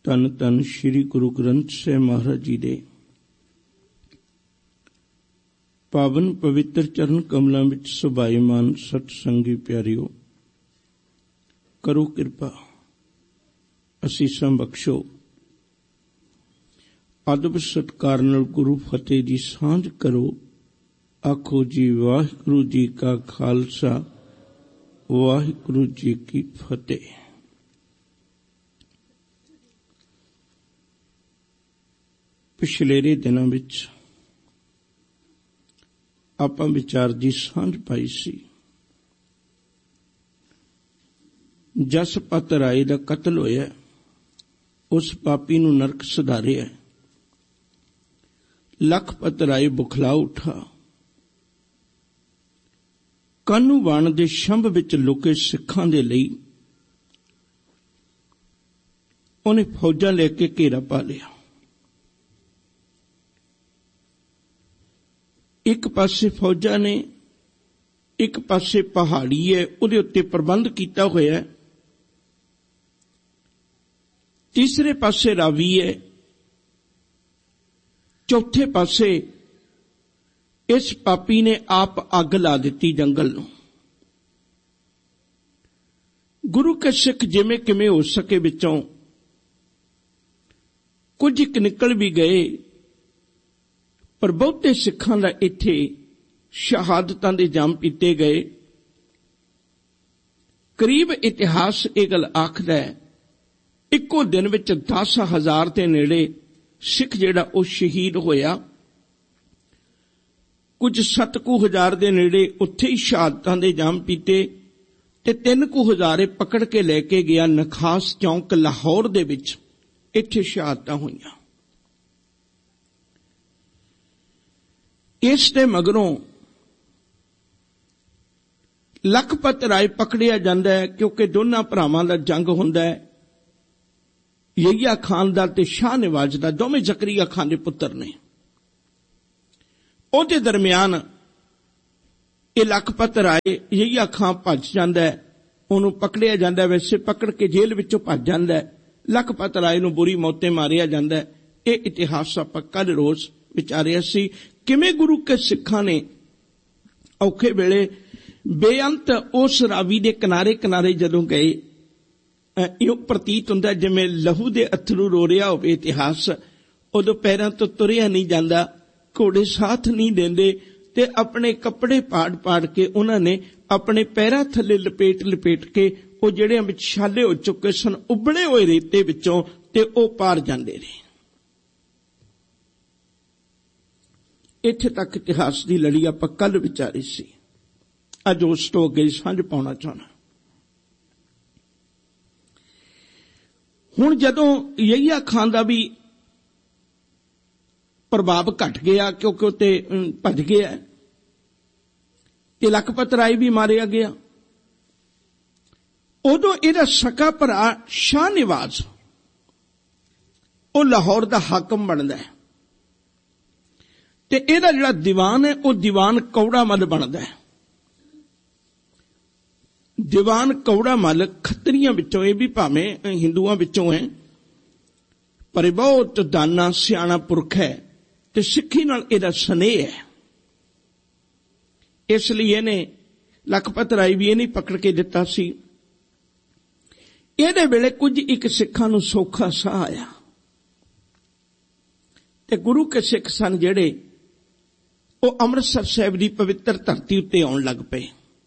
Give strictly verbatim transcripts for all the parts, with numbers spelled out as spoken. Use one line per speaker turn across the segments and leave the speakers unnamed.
ਧੰਨ ਧੰਨ ਸ੍ਰੀ ਗੁਰੂ ਗ੍ਰੰਥ ਸਾਹਿਬ ਮਹਾਰਾਜ ਜੀ ਦੇ ਪਾਵਨ ਪਵਿੱਤਰ ਚਰਨ ਕਮਲਾਂ ਵਿੱਚ ਸੁਭਾਈਮਾਨ ਸਤ ਸੰਗੀ ਪਿਆਰਿਓ, ਕਰੋ ਕਿਰਪਾ, ਅਸੀਸਾਂ ਬਖਸ਼ੋ। ਅਦਬ ਸਤਿਕਾਰ ਨਾਲ ਗੁਰੂ ਫਤਿਹ ਦੀ ਸਾਂਝ ਕਰੋ। ਆਖੋ ਜੀ ਵਾਹਿਗੁਰੂ ਜੀ ਕਾ ਖਾਲਸਾ, ਵਾਹਿਗੁਰੂ ਜੀ ਕੀ ਫਤਿਹ। ਪਿਛਲੇਰੇ ਦਿਨਾਂ ਵਿੱਚ ਆਪਾਂ ਵਿਚਾਰ ਦੀ ਸਾਂਝ ਪਾਈ ਸੀ। ਜਸਪਤ ਰਾਏ ਦਾ ਕਤਲ ਹੋਇਆ, ਉਸ ਪਾਪੀ ਨੂੰ ਨਰਕ ਸਿਧਾਰਿਆ। ਲਖਪਤ ਰਾਏ ਬੁਖਲਾ ਉਠਾ, ਕਾਨੂੰ ਵਾਣ ਦੇ ਸ਼ੰਭ ਵਿੱਚ ਲੁਕੇ ਸਿੱਖਾਂ ਦੇ ਲਈ ਉਹਨੇ ਫੌਜਾਂ ਲੈ ਕੇ ਘੇਰਾ ਪਾ ਲਿਆ। ਇੱਕ ਪਾਸੇ ਫੌਜਾਂ ਨੇ, ਇੱਕ ਪਾਸੇ ਪਹਾੜੀ ਹੈ, ਉਹਦੇ ਉੱਤੇ ਪ੍ਰਬੰਧ ਕੀਤਾ ਹੋਇਆ ਹੈ। ਤੀਸਰੇ ਪਾਸੇ ਰਾਵੀ ਹੈ, ਚੌਥੇ ਪਾਸੇ ਇਸ ਪਾਪੀ ਨੇ ਆਪ ਅੱਗ ਲਾ ਦਿੱਤੀ ਜੰਗਲ ਨੂੰ। ਗੁਰੂ ਕੇ ਸਿੱਖ ਜਿਵੇਂ ਕਿਵੇਂ ਹੋ ਸਕੇ ਵਿੱਚੋਂ ਕੁਝ ਇੱਕ ਨਿਕਲ ਵੀ ਗਏ, ਪਰ ਬਹੁਤੇ ਸਿੱਖਾਂ ਦਾ ਇੱਥੇ ਸ਼ਹਾਦਤਾਂ ਦੇ ਜਾਮ ਪੀਤੇ ਗਏ। ਕਰੀਬ ਇਤਿਹਾਸ ਇਹ ਗੱਲ ਆਖਦਾ ਹੈ, ਇੱਕੋ ਦਿਨ ਵਿੱਚ ਦਸ ਹਜ਼ਾਰ ਦੇ ਨੇੜੇ ਸਿੱਖ ਜਿਹੜਾ ਉਹ ਸ਼ਹੀਦ ਹੋਇਆ। ਕੁਝ ਸੱਤ ਕੁ ਹਜ਼ਾਰ ਦੇ ਨੇੜੇ ਉੱਥੇ ਹੀ ਸ਼ਹਾਦਤਾਂ ਦੇ ਜਾਮ ਪੀਤੇ, ਤੇ ਤਿੰਨ ਕੁ ਹਜ਼ਾਰੇ ਪਕੜ ਕੇ ਲੈ ਕੇ ਗਿਆ ਨਖਾਸ ਚੌਂਕ ਲਾਹੌਰ ਦੇ ਵਿੱਚ, ਇੱਥੇ ਸ਼ਹਾਦਤਾਂ ਹੋਈਆਂ। ਇਸ ਦੇ ਮਗਰੋਂ ਲਖਪਤ ਰਾਏ ਪਕੜਿਆ ਜਾਂਦਾ ਹੈ, ਕਿਉਂਕਿ ਦੋਨਾਂ ਭਰਾਵਾਂ ਦਾ ਜੰਗ ਹੁੰਦਾ ਹੈ, ਯਹੀਆ ਖਾਨ ਦਾ ਤੇ ਸ਼ਾਹ ਨਿਵਾਜ਼ ਦਾ। ਦੋਵੇਂ ਜ਼ਕਰੀਆ ਖਾਨ ਦੇ ਪੁੱਤਰ ਨੇ। ਉਹਦੇ ਦਰਮਿਆਨ ਇਹ ਲਖਪਤ ਰਾਏ, ਯਹੀਆ ਖਾਨ ਭੱਜ ਜਾਂਦਾ ਹੈ, ਉਹਨੂੰ ਪਕੜਿਆ ਜਾਂਦਾ। ਵੈਸੇ ਪਕੜ ਕੇ ਜੇਲ੍ਹ ਵਿੱਚੋਂ ਭੱਜ ਜਾਂਦਾ ਹੈ। ਲਖਪਤ ਰਾਏ ਨੂੰ ਬੁਰੀ ਮੌਤੇ ਮਾਰਿਆ ਜਾਂਦਾ ਹੈ। ਇਹ ਇਤਿਹਾਸ ਆਪਾਂ ਕੱਲ ਰੋਜ਼ ਵਿਚਾਰਿਆ ਸੀ, ਕਿਵੇਂ ਗੁਰੂ ਕੇ ਸਿੱਖਾਂ ਨੇ ਔਖੇ ਵੇਲੇ ਬੇਅੰਤ ਉਸ ਰਾਵੀ ਦੇ ਕਿਨਾਰੇ ਕਿਨਾਰੇ ਜਦੋਂ ਗਏ, ਇਹ ਪ੍ਰਤੀਤ ਹੁੰਦਾ ਜਿਵੇਂ ਲਹੂ ਦੇ ਅਥਰੂ ਰੋ ਰਿਹਾ ਹੋਵੇ ਇਤਿਹਾਸ। ਉਦੋਂ ਪੈਰਾਂ ਤੋਂ ਤੁਰਿਆ ਨਹੀਂ ਜਾਂਦਾ, ਘੋੜੇ ਸਾਥ ਨਹੀਂ ਦਿੰਦੇ, ਤੇ ਆਪਣੇ ਕੱਪੜੇ ਪਾੜ ਪਾੜ ਕੇ ਉਹਨਾਂ ਨੇ ਆਪਣੇ ਪੈਰਾਂ ਥੱਲੇ ਲਪੇਟ ਲਪੇਟ ਕੇ ਉਹ ਜਿਹੜੇ ਵਿੱਚ ਛਾਲੇ ਹੋ ਚੁੱਕੇ ਸਨ, ਉਬਲੇ ਹੋਏ ਰੇਤੇ ਵਿੱਚੋਂ, ਤੇ ਉਹ ਪਾਰ ਜਾਂਦੇ ਨੇ। ਇੱਥੇ ਤੱਕ ਇਤਿਹਾਸ ਦੀ ਲੜੀ ਆਪਾਂ ਕੱਲ ਵਿਚਾਰੀ ਸੀ। ਅੱਜ ਉਸ ਤੋਂ ਅੱਗੇ ਸਾਂਝ ਪਾਉਣਾ ਚਾਹੁੰਦਾ। ਹੁਣ ਜਦੋਂ ਯਹੀਆ ਖਾਨ ਦਾ ਵੀ ਪ੍ਰਭਾਵ ਘਟ ਗਿਆ, ਕਿਉਂਕਿ ਉਹ ਤੇ ਭੱਜ ਗਿਆ, ਤੇ ਲਖਪਤ ਰਾਏ ਵੀ ਮਾਰਿਆ ਗਿਆ, ਉਦੋਂ ਇਹਦਾ ਸਕਾ ਭਰਾ ਸ਼ਾਹ ਨਿਵਾਜ਼ ਉਹ ਲਾਹੌਰ ਦਾ ਹਾਕਮ ਬਣਦਾ ਹੈ, ਤੇ ਇਹਦਾ ਜਿਹੜਾ ਦੀਵਾਨ ਹੈ ਉਹ ਦੀਵਾਨ ਕੌੜਾ ਮੱਲ ਬਣਦਾ ਹੈ। ਦੀਵਾਨ ਕੌੜਾ ਮੱਲ ਖੱਤਰੀਆਂ ਵਿੱਚੋਂ, ਇਹ ਵੀ ਭਾਵੇਂ ਹਿੰਦੂਆਂ ਵਿੱਚੋਂ ਹੈ, ਪਰ ਇਹ ਬਹੁਤ ਦਾਨਾ ਸਿਆਣਾ ਪੁਰਖ ਹੈ, ਤੇ ਸਿੱਖੀ ਨਾਲ ਇਹਦਾ ਸਨੇਹ ਹੈ। ਇਸ ਲਈ ਇਹਨੇ ਲਖਪਤ ਰਾਏ ਵੀ ਇਹ ਨਹੀਂ ਪਕੜ ਕੇ ਦਿੱਤਾ ਸੀ। ਇਹਦੇ ਵੇਲੇ ਕੁਝ ਇੱਕ ਸਿੱਖਾਂ ਨੂੰ ਸੌਖਾ ਸਾਹ ਆਇਆ, ਤੇ ਗੁਰੂ ਕੇ ਸਿੱਖ ਸਨ ਜਿਹੜੇ ਉਹ ਅੰਮ੍ਰਿਤਸਰ ਸਾਹਿਬ ਦੀ ਪਵਿੱਤਰ ਧਰਤੀ ਉੱਤੇ ਆਉਣ ਲੱਗ ਪਏ।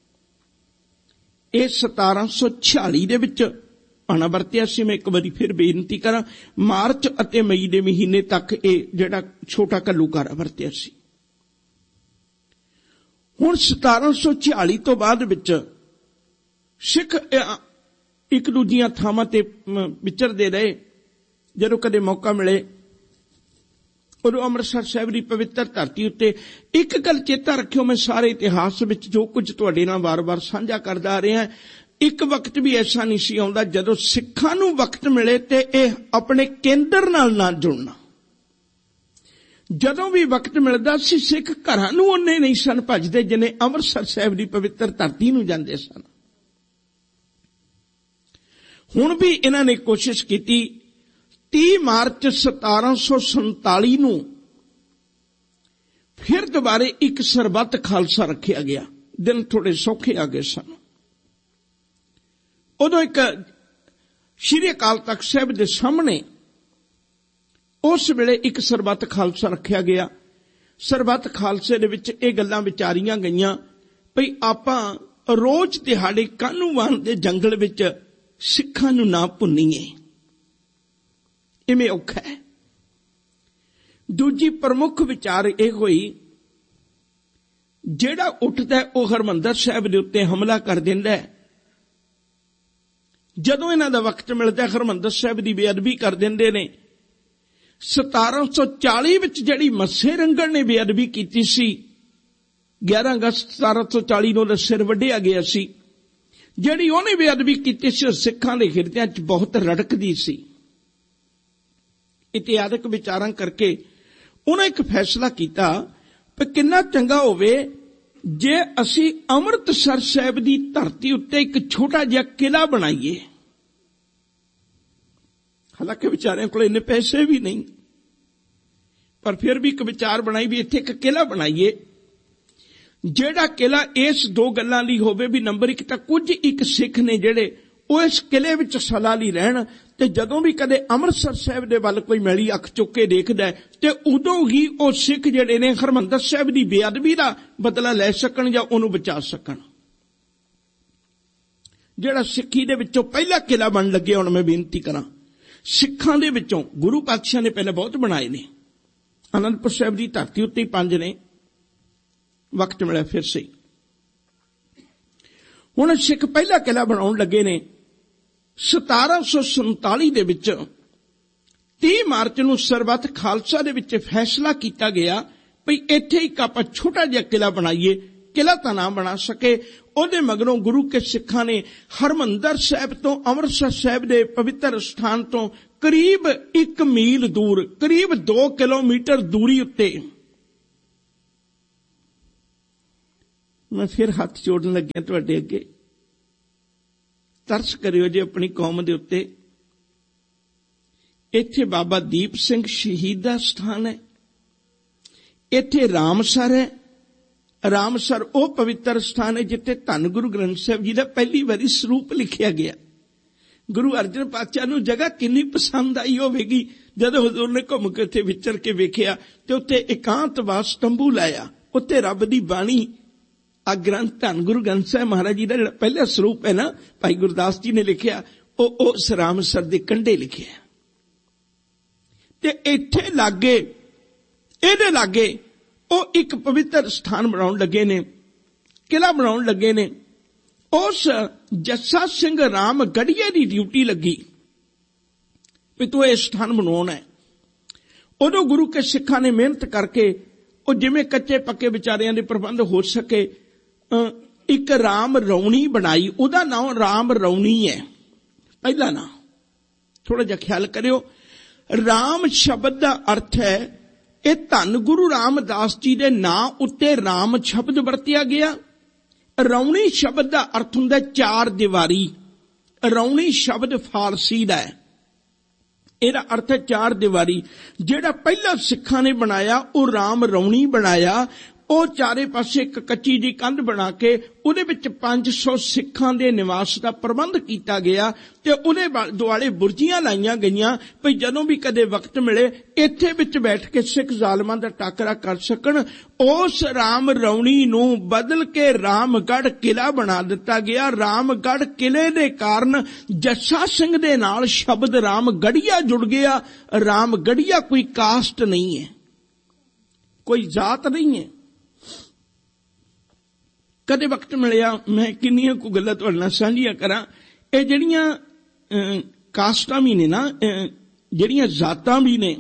ਇਹ ਸਤਾਰਾਂ ਸੌ ਛਿਆਲੀ ਦੇ ਵਿੱਚ ਆਣਾ ਵਰਤਿਆ ਸੀ। ਮੈਂ ਇੱਕ ਵਾਰੀ ਫਿਰ ਬੇਨਤੀ ਕਰਾਂ, ਮਾਰਚ ਅਤੇ ਮਈ ਦੇ ਮਹੀਨੇ ਤੱਕ ਇਹ ਜਿਹੜਾ ਛੋਟਾ ਘੱਲੂਘਾਰਾ ਵਰਤਿਆ ਸੀ। ਹੁਣ ਸਤਾਰਾਂ ਸੌ ਛਿਆਲੀ ਤੋਂ ਬਾਅਦ ਵਿੱਚ ਸਿੱਖ ਇੱਕ ਦੂਜੀਆਂ ਥਾਵਾਂ ਤੇ ਵਿਚਰਦੇ ਰਹੇ। ਜਦੋਂ ਕਦੇ ਮੌਕਾ ਮਿਲੇ ਉਦੋਂ ਅੰਮ੍ਰਿਤਸਰ ਸਾਹਿਬ ਦੀ ਪਵਿੱਤਰ ਧਰਤੀ ਉੱਤੇ ਇੱਕ ਗੱਲ ਚੇਤਾ ਰੱਖਿਓ, ਮੈਂ ਸਾਰੇ ਇਤਿਹਾਸ ਵਿੱਚ ਜੋ ਕੁਝ ਤੁਹਾਡੇ ਨਾਲ ਵਾਰ-ਵਾਰ ਸਾਂਝਾ ਕਰਦਾ ਆ ਰਿਹਾ, ਇੱਕ ਵਕਤ ਵੀ ਐਸਾ ਨਹੀਂ ਸੀ ਆਉਂਦਾ ਜਦੋਂ ਸਿੱਖਾਂ ਨੂੰ ਵਕਤ ਮਿਲੇ ਤੇ ਇਹ ਆਪਣੇ ਕੇਂਦਰ ਨਾਲ ਨਾ ਜੁੜਨਾ। ਜਦੋਂ ਵੀ ਵਕਤ ਮਿਲਦਾ ਸੀ ਸਿੱਖ ਘਰਾਂ ਨੂੰ ਉਹਨੇ ਨਹੀਂ ਸਨ ਭੱਜਦੇ ਜਿੰਨੇ ਅੰਮ੍ਰਿਤਸਰ ਸਾਹਿਬ ਦੀ ਪਵਿੱਤਰ ਧਰਤੀ ਨੂੰ ਜਾਂਦੇ ਸਨ। ਹੁਣ ਵੀ ਇਹਨਾਂ ਨੇ ਕੋਸ਼ਿਸ਼ ਕੀਤੀ तीह मार्च सतारह सौ संताली नूं फिर दोबारे एक सरबत खालसा रखिया गया। दिन थोड़े सौखे आ गए सन। उदों एक श्री अकाल तख्त साहिब दे सामने उस वेले एक सरबत खालसा रखिया गया। सरबत खालसे दे विच ये गल्लां विचारियां गईयां भई आपां रोज दिहाड़े कानूवान दे जंगल विच सिखां नूं ना भुन्नीए, इवें औखा है। दूजी प्रमुख विचार यह होई जेड़ा उठदा है वह हरमंदर साहिब दे उत्ते हमला कर दिंदा है। जदों इन्हां दा वक्त मिलदा हरमंदर साहिब दी बेअदबी कर दिंदे ने। सतारह सौ चाली विच जिहड़ी मस्से रंगड़ ने बेअदबी कीती सी, ग्यारह अगस्त सतारह सौ चाली नूं उहदा सिर वड्ढिया गया सी। जिहड़ी उहने बेअदबी कीती सी सिखां दे हिरदियां च बहुत रड़कदी सी। इतिहासक विचारां करके उन्हें एक फैसला किया कि कितना चंगा होवे जे असी अमृतसर साहिब की धरती उत्ते एक छोटा जिहा किला बनाईए। हालांकि विचारियों को इन्ने पैसे भी नहीं, पर फिर भी एक विचार बनाई भी इत्थे एक किला बनाईए जेड़ा किला इस दो गल्लां लई होवे भी नंबर एक तां कुछ एक सिख ने जेड़े वो इस किले विच सलाह लई रहण ते जदों भी कदे अमृतसर साहिब दे वल कोई मैली अख चुक के देखदा है ते उदों ही वो सिख जेड़े ने हरमंदर साहिब दी बेअदबी दा बदला लै सकण जां उहनूं बचा सकण। जेड़ा सिक्खी दे विचों पहला किला बन लगे, हुण मैं बेनती करां सिखां दे विचों गुरु पातशाह ने पहले बहुत बनाए ने। आनंदपुर साहिब दी धरती उत्ते पंज ने, वक्त मिलिया फिर सही। हुण सिख पहला किला बनाउण लगे ने। सतारह सौ संताली दे विच तीह मार्च नूं सरबत खालसा दे विच फैसला किया गया भई इत्थे एक आपां छोटा जिहा किला बनाईए। किला तां ना बना सके, उहदे मगरों गुरु के सिखां ने हरमंदर साहिब तो अमृतसर साहिब दे पवित्र स्थान तो करीब एक मील दूर, करीब दो किलोमीटर दूरी उत्ते, मैं फिर हाथ जोड़न लग्या तुहाडे अगे, तरस करियो जे अपनी कौम दे उत्ते। इत्थे बाबा दीप सिंह शहीद दा स्थान है, इत्थे रामसर है। रामसर ओ पवित्र स्थान है जिथे धन गुरु ग्रंथ साहिब जी दा पहली बारी सरूप लिखिया गया। गुरु अर्जन पातशाह नूं जगह किन्नी पसंद आई होवेगी जदों हुजूर ने घुम के उत्थे विचर के वेखिया ते उत्थे एकांतवास तंबू लाया, उत्थे रब दी बाणी आ ग्रंथ धन गुरु ग्रंथ साहिब महाराज जी का पहला स्वरूप है ना, भाई गुरदास जी ने लिखिया, वो उस रामसर दे कंढे लिखिया। ते इत्थे लागे, इहदे लागे वो एक पवित्र स्थान बनाउण लगे ने, किला बनाउण लगे ने। उस जस्सा सिंह राम गढ़िया की ड्यूटी लगी भी तू यह स्थान बनवाउणा है। उदों गुरु के सिखां ने मेहनत करके वो जिवें कच्चे पक्के विचारियां दे प्रबंध हो सके एक राम रौणी बनाई। उहदा नाम राम रौणी है पहला नाम। थोड़ा जिहा ख्याल करियो, राम शब्द का अर्थ है ये धन गुरु रामदास जी के नां उत्ते राम शब्द वरतिया गया। रौणी शब्द का अर्थ हुंदा चार दीवारी। रौणी शब्द फारसी का है, ਇਹਦਾ अर्थ है चार दीवारी। ਜਿਹੜਾ ਪਹਿਲਾ ਸਿੱਖਾਂ ਨੇ ਬਣਾਇਆ ਉਹ ਰਾਮ ਰੌਣੀ ਬਣਾਇਆ। ਉਹ ਚਾਰੇ ਪਾਸੇ ਇੱਕ ਕੱਚੀ ਦੀ ਕੰਧ ਬਣਾ ਕੇ ਉਹਦੇ ਵਿੱਚ ਪੰਜ ਸੌ ਸਿੱਖਾਂ ਦੇ ਨਿਵਾਸ ਦਾ ਪ੍ਰਬੰਧ ਕੀਤਾ ਗਿਆ ਤੇ ਉਹਦੇ ਦੁਆਲੇ ਬੁਰਜੀਆਂ ਲਾਈਆਂ ਗਈਆਂ ਭਈ ਜਦੋਂ ਵੀ ਕਦੇ ਵਕਤ ਮਿਲੇ ਇੱਥੇ ਵਿੱਚ ਬੈਠ ਕੇ ਸਿੱਖ ਜ਼ਾਲਮਾਂ ਦਾ ਟਾਕਰਾ ਕਰ ਸਕਣ। ਉਸ ਰਾਮ ਰੌਣੀ ਨੂੰ ਬਦਲ ਕੇ ਰਾਮਗੜ੍ਹ ਕਿਲਾ ਬਣਾ ਦਿੱਤਾ ਗਿਆ। ਰਾਮਗੜ੍ਹ ਕਿਲੇ ਦੇ ਕਾਰਨ ਜੱਸਾ ਸਿੰਘ ਦੇ ਨਾਲ ਸ਼ਬਦ ਰਾਮਗੜੀਆ ਜੁੜ ਗਿਆ। ਰਾਮਗੜੀਆ ਕੋਈ ਕਾਸਟ ਨਹੀਂ ਹੈ, ਕੋਈ ਜਾਤ नहीं है। कदे वक्त मिलिया मैं किन्नियां को गल्लां तुहाडे नाल सांझियां करां। ਇਹ ਜਿਹੜੀਆਂ ਕਾਸਟਾਂ ਵੀ ਨੇ ਨਾ, ਜਿਹੜੀਆਂ ਜ਼ਾਤਾਂ ਵੀ ਨੇ,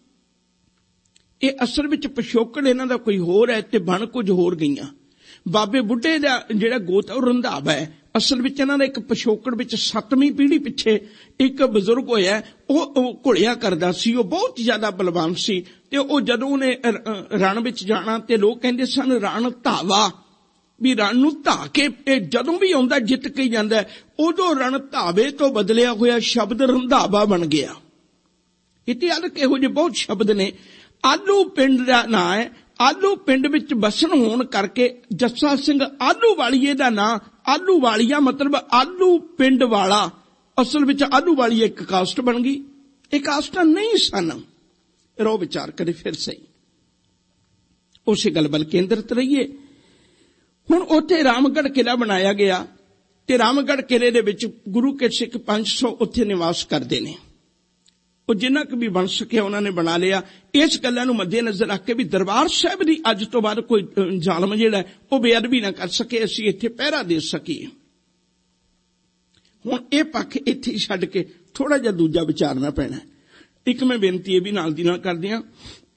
ਇਹ ਅਸਲ ਵਿੱਚ ਪਿਛੋਕੜ ਇਹਨਾਂ ਦਾ ਕੋਈ ਹੋਰ ਹੈ ਤੇ ਬਣ ਕੁਝ ਹੋਰ ਗਈਆਂ। ਬਾਬੇ ਬੁੱਢੇ ਦਾ ਜਿਹੜਾ ਗੋਤ ਉਹ ਰੰਧਾਵਾ ਹੈ। ਅਸਲ ਵਿੱਚ ਇਹਨਾਂ ਦਾ ਇੱਕ ਪਿਛੋਕੜ ਵਿੱਚ ਸੱਤਵੀਂ ਪੀੜ੍ਹੀ ਪਿੱਛੇ ਇੱਕ ਬਜ਼ੁਰਗ ਹੋਇਆ, ਉਹ ਘੁਲਿਆ ਕਰਦਾ ਸੀ, ਉਹ ਬਹੁਤ ਜ਼ਿਆਦਾ ਬਲਵਾਨ ਸੀ ਤੇ ਉਹ ਜਦੋਂ ਉਹਨੇ ਰਣ ਵਿੱਚ ਜਾਣਾ ਤੇ ਲੋਕ ਕਹਿੰਦੇ ਸਨ ਰਣ ਧਾਵਾ, ਵੀ ਰਣ ਨੂੰ ਧਾ ਕੇ ਜਦੋਂ ਵੀ ਆਉਂਦਾ ਜਿੱਤ ਕੇ ਜਾਂਦਾ। ਉਦੋਂ ਰਣ ਧਾਵੇ ਤੋਂ ਬਦਲਿਆ ਹੋਇਆ ਸ਼ਬਦ ਰੰਧਾਵਾ ਬਣ ਗਿਆ। इत्थे अलग इहो ਜਿਹੇ बहुत शब्द ने। आलू पिंड का नां है, आलू पिंड विच बसन होण करके जस्सा सिंह आलू वालीए दा नां आलू वालिया मतलब आलू पिंड वाला, असल विच आलू वाली एक कास्ट बन गई। एक कास्टां नहीं सन। रो विचार करे फिर सही, उसे गल बल केंद्रित रहिए। हुण उत्थे रामगढ़ किला बनाया गया ते रामगढ़ किले दे विच गुरु के सिख पांच सौ उत्थे निवास करते ने। ਉਹ ਜਿੰਨਾ ਕੁ ਵੀ ਬਣ ਸਕਿਆ ਉਹਨਾਂ ਨੇ ਬਣਾ ਲਿਆ। ਇਸ ਗੱਲਾਂ ਨੂੰ ਮੱਦੇਨਜ਼ਰ ਰੱਖ ਕੇ ਵੀ ਦਰਬਾਰ ਸਾਹਿਬ ਦੀ ਅੱਜ ਤੋਂ ਬਾਅਦ ਕੋਈ ਜ਼ਾਲਮ ਜਿਹੜਾ ਉਹ ਬੇਅਦਬੀ ਨਾ ਕਰ ਸਕੇ, ਅਸੀਂ ਇੱਥੇ ਪਹਿਰਾ ਦੇ ਸਕੀਏ। ਹੁਣ ਇਹ ਪੱਖ ਇੱਥੇ ਛੱਡ ਕੇ ਥੋੜਾ ਜਿਹਾ ਦੂਜਾ ਵਿਚਾਰਨਾ ਪੈਣਾ। ਇੱਕ ਮੈਂ ਬੇਨਤੀ ਇਹ ਵੀ ਨਾਲ ਦੀ ਨਾਲ ਕਰਦੇ ਹਾਂ,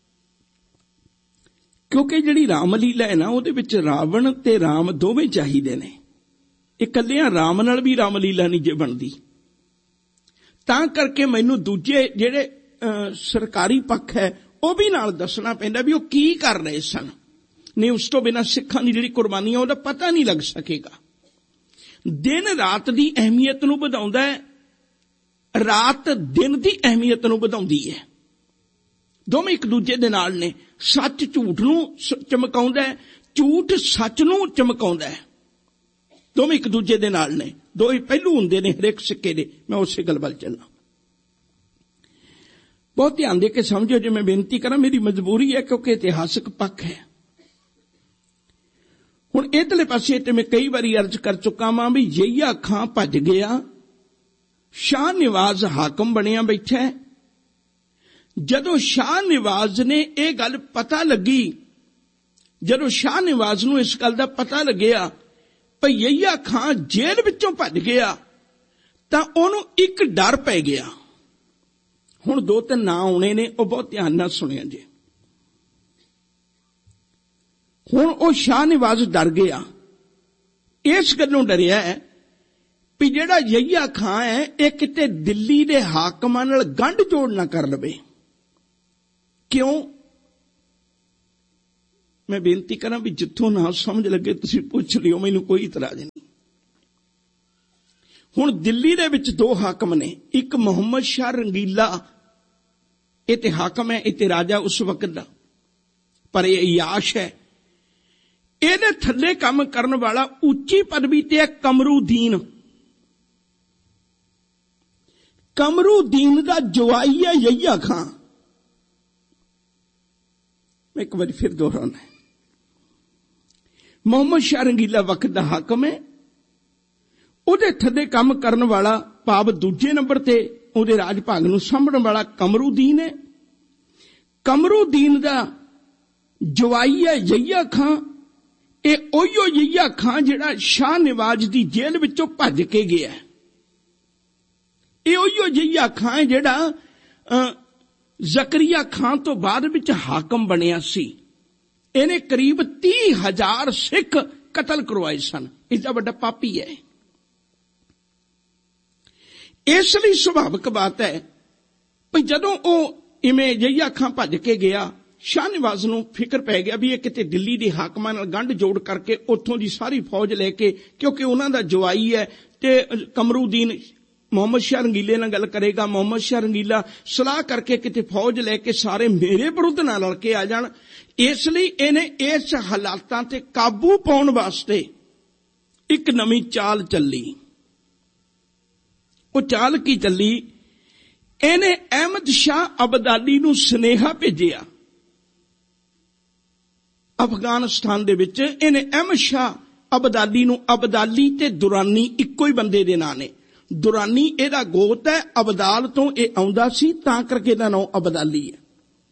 ਕਿਉਂਕਿ ਜਿਹੜੀ ਰਾਮਲੀਲਾ ਹੈ ਨਾ ਉਹਦੇ ਵਿੱਚ ਰਾਵਣ ਤੇ ਰਾਮ ਦੋਵੇਂ ਚਾਹੀਦੇ ਨੇ। ਇਕੱਲਿਆਂ ਰਾਮ ਨਾਲ ਵੀ ਰਾਮਲੀਲਾ ਨਹੀਂ ਜੇ ਬਣਦੀ। ਤਾਂ ਕਰਕੇ ਮੈਨੂੰ ਦੂਜੇ ਜਿਹੜੇ ਸਰਕਾਰੀ ਪੱਖ ਹੈ ਉਹ ਵੀ ਨਾਲ ਦੱਸਣਾ ਪੈਂਦਾ ਵੀ ਉਹ ਕੀ ਕਰ ਰਹੇ ਸਨ। ਨਹੀਂ ਉਸ ਤੋਂ ਬਿਨਾਂ ਸਿੱਖਾਂ ਦੀ ਜਿਹੜੀ ਕੁਰਬਾਨੀ ਹੈ ਉਹਦਾ ਪਤਾ ਨਹੀਂ ਲੱਗ ਸਕੇਗਾ। ਦਿਨ ਰਾਤ ਦੀ ਅਹਿਮੀਅਤ ਨੂੰ ਵਧਾਉਂਦਾ ਹੈ, ਰਾਤ ਦਿਨ ਦੀ ਅਹਿਮੀਅਤ ਨੂੰ ਵਧਾਉਂਦੀ ਹੈ। ਦੋਵੇਂ ਇੱਕ ਦੂਜੇ ਦੇ ਨਾਲ ਨੇ। ਸੱਚ ਝੂਠ ਨੂੰ ਚਮਕਾਉਂਦਾ ਹੈ, ਝੂਠ ਸੱਚ ਨੂੰ ਚਮਕਾਉਂਦਾ ਹੈ। ਦੋਵੇਂ ਇੱਕ ਦੂਜੇ ਦੇ ਨਾਲ ਨੇ। ਦੋ ਹੀ ਪਹਿਲੂ ਹੁੰਦੇ ਨੇ ਹਰੇਕ ਸਿੱਕੇ ਦੇ। ਮੈਂ ਉਸੇ ਗੱਲ ਵੱਲ ਚੱਲਾਂ। ਬਹੁਤ ਧਿਆਨ ਦੇ ਕੇ ਸਮਝੋ ਜੇ ਮੈਂ ਬੇਨਤੀ ਕਰਾਂ, ਮੇਰੀ ਮਜਬੂਰੀ ਹੈ ਕਿਉਂਕਿ ਇਤਿਹਾਸਕ ਪੱਖ ਹੈ। ਹੁਣ ਇਧਰਲੇ ਪਾਸੇ ਤੇ ਮੈਂ ਕਈ ਵਾਰੀ ਅਰਜ਼ ਕਰ ਚੁੱਕਾ ਵਾਂ ਵੀ ਯਹੀਆ ਖਾਂ ਭੱਜ ਗਿਆ, ਸ਼ਾਹ ਨਿਵਾਜ਼ ਹਾਕਮ ਬਣਿਆ ਬੈਠਾ। ਜਦੋਂ ਸ਼ਾਹ ਨਿਵਾਜ਼ ਨੇ ਇਹ ਗੱਲ ਪਤਾ ਲੱਗੀ, ਜਦੋਂ ਸ਼ਾਹ ਨਿਵਾਜ਼ ਨੂੰ ਇਸ ਗੱਲ ਦਾ ਪਤਾ ਲੱਗਿਆ ਭਈ ਯਹੀਆ ਖਾਂ ਜੇਲ੍ਹ ਵਿੱਚੋਂ ਭੱਜ ਗਿਆ, ਤਾਂ ਉਹਨੂੰ ਇੱਕ ਡਰ ਪੈ ਗਿਆ। ਹੁਣ ਦੋ ਤਿੰਨ ਨਾਂ ਆਉਣੇ ਨੇ, ਉਹ ਬਹੁਤ ਧਿਆਨ ਨਾਲ ਸੁਣਿਆ ਜੇ। ਹੁਣ ਉਹ ਸ਼ਾਹ ਨਿਵਾਜ਼ ਡਰ ਗਿਆ। ਇਸ ਗੱਲੋਂ ਡਰਿਆ ਹੈ ਵੀ ਜਿਹੜਾ ਯਹੀਆ ਖਾਂ ਹੈ ਇਹ ਕਿਤੇ ਦਿੱਲੀ ਦੇ ਹਾਕਮਾਂ ਨਾਲ ਗੰਢ ਜੋੜ ਨਾ ਕਰ ਲਵੇ। ਕਿਉਂ? ਮੈਂ ਬੇਨਤੀ ਕਰਾਂ ਵੀ ਜਿੱਥੋਂ ਨਾ ਸਮਝ ਲੱਗੇ ਤੁਸੀਂ ਪੁੱਛ ਲਿਓ, ਮੈਨੂੰ ਕੋਈ ਇਤਰਾਜ਼ ਨਹੀਂ। ਹੁਣ ਦਿੱਲੀ ਦੇ ਵਿੱਚ ਦੋ ਹਾਕਮ ਨੇ, ਇੱਕ ਮੁਹੰਮਦ ਸ਼ਾਹ ਰੰਗੀਲਾ, ਇਹ ਤੇ ਹਾਕਮ ਹੈ, ਇਹ ਤੇ ਰਾਜਾ ਉਸ ਵਕਤ ਦਾ, ਪਰ ਇਹ ਅਯਾਸ਼ ਹੈ। ਇਹਦੇ ਥੱਲੇ ਕੰਮ ਕਰਨ ਵਾਲਾ ਉੱਚੀ ਪਦਵੀ ਤੇ ਹੈ ਕਮਰੂਦੀਨ। ਕਮਰੂਦੀਨ ਦਾ ਜਵਾਈ ਹੈ ਯਹੀਆ ਖਾਂ। ਮੈਂ ਇੱਕ ਵਾਰੀ ਫਿਰ ਦੁਹਰਾਉਣਾ ਹੈ, ਮੁਹੰਮਦ ਸ਼ਾਹ ਰੰਗੀਲਾ ਵਕਤ ਦਾ ਹਾਕਮ ਹੈ। ਉਹਦੇ ਥੱਲੇ ਕੰਮ ਕਰਨ ਵਾਲਾ ਭਾਵ ਦੂਜੇ ਨੰਬਰ ਤੇ ਉਹਦੇ ਰਾਜ ਭਾਗ ਨੂੰ ਸਾਂਭਣ ਵਾਲਾ ਕਮਰੂਦੀਨ ਹੈ। ਕਮਰੂਦੀਨ ਦਾ ਜਵਾਈ ਹੈ ਯਹੀਆ ਖਾਂ। ਇਹ ਉਹੀਓ ਯਹੀਆ ਖਾਂ ਜਿਹੜਾ ਸ਼ਾਹ ਨਿਵਾਜ਼ ਦੀ ਜੇਲ੍ਹ ਵਿੱਚੋਂ ਭੱਜ ਕੇ ਗਿਆ। ਇਹ ਉਹੀਓ ਯਹੀਆ ਖਾਂ ਹੈ ਜਿਹੜਾ ਜ਼ਕਰੀਆ ਖਾਂ ਤੋਂ ਬਾਅਦ ਵਿੱਚ ਹਾਕਮ ਬਣਿਆ ਸੀ। ਇਹਨੇ ਕਰੀਬ ਤੀਹ ਹਜ਼ਾਰ ਸਿੱਖ ਕਤਲ ਕਰਵਾਏ ਸਨ। ਇਸਦਾ ਵੱਡਾ ਪਾਪੀ ਹੈ। ਇਸ ਲਈ ਸੁਭਾਵਿਕ ਬਾਤ ਹੈ ਵੀ ਜਦੋਂ ਉਹ ਇਵੇਂ ਯਹੀਆ ਖਾਂ ਭੱਜ ਕੇ ਗਿਆ, ਸ਼ਾਹ ਨਿਵਾਜ਼ ਨੂੰ ਫਿਕਰ ਪੈ ਗਿਆ ਵੀ ਇਹ ਕਿਤੇ ਦਿੱਲੀ ਦੇ ਹਾਕਮਾਂ ਨਾਲ ਗੰਢ ਜੋੜ ਕਰਕੇ ਉੱਥੋਂ ਦੀ ਸਾਰੀ ਫੌਜ ਲੈ ਕੇ, ਕਿਉਂਕਿ ਉਹਨਾਂ ਦਾ ਜਵਾਈ ਹੈ ਤੇ ਕਮਰੂਦੀਨ ਮੁਹੰਮਦ ਸ਼ਾਹ ਰੰਗੀਲੇ ਨਾਲ ਗੱਲ ਕਰੇਗਾ। ਮੁਹੰਮਦ ਸ਼ਾਹ ਰੰਗੀਲਾ ਸਲਾਹ ਕਰਕੇ ਕਿਤੇ ਫੌਜ ਲੈ ਕੇ ਸਾਰੇ ਮੇਰੇ ਵਿਰੁੱਧ ਨਾ ਲੜ ਕੇ ਆ ਜਾਣ। ਇਸ ਲਈ ਇਹਨੇ ਇਸ ਹਾਲਾਤਾਂ ਤੇ ਕਾਬੂ ਪਾਉਣ ਵਾਸਤੇ ਇੱਕ ਨਵੀਂ ਚਾਲ ਚੱਲੀ। ਉਹ ਚਾਲ ਕੀ ਚੱਲੀ? ਇਹਨੇ ਅਹਿਮਦ ਸ਼ਾਹ ਅਬਦਾਲੀ ਨੂੰ ਸੁਨੇਹਾ ਭੇਜਿਆ। ਅਫਗਾਨਿਸਤਾਨ ਦੇ ਵਿੱਚ ਇਹਨੇ ਅਹਿਮਦ ਸ਼ਾਹ ਅਬਦਾਲੀ ਨੂੰ, ਅਬਦਾਲੀ ਤੇ ਦੁਰਾਨੀ ਇੱਕੋ ਹੀ ਬੰਦੇ ਦੇ ਨਾਂ ਨੇ। ਦੁਰਾਨੀ ਇਹਦਾ ਗੋਤ ਹੈ, ਅਬਦਾਲ ਤੋਂ ਇਹ ਆਉਂਦਾ ਸੀ, ਤਾਂ ਕਰਕੇ ਇਹਦਾ ਨਾਮ ਅਬਦਾਲੀ ਹੈ।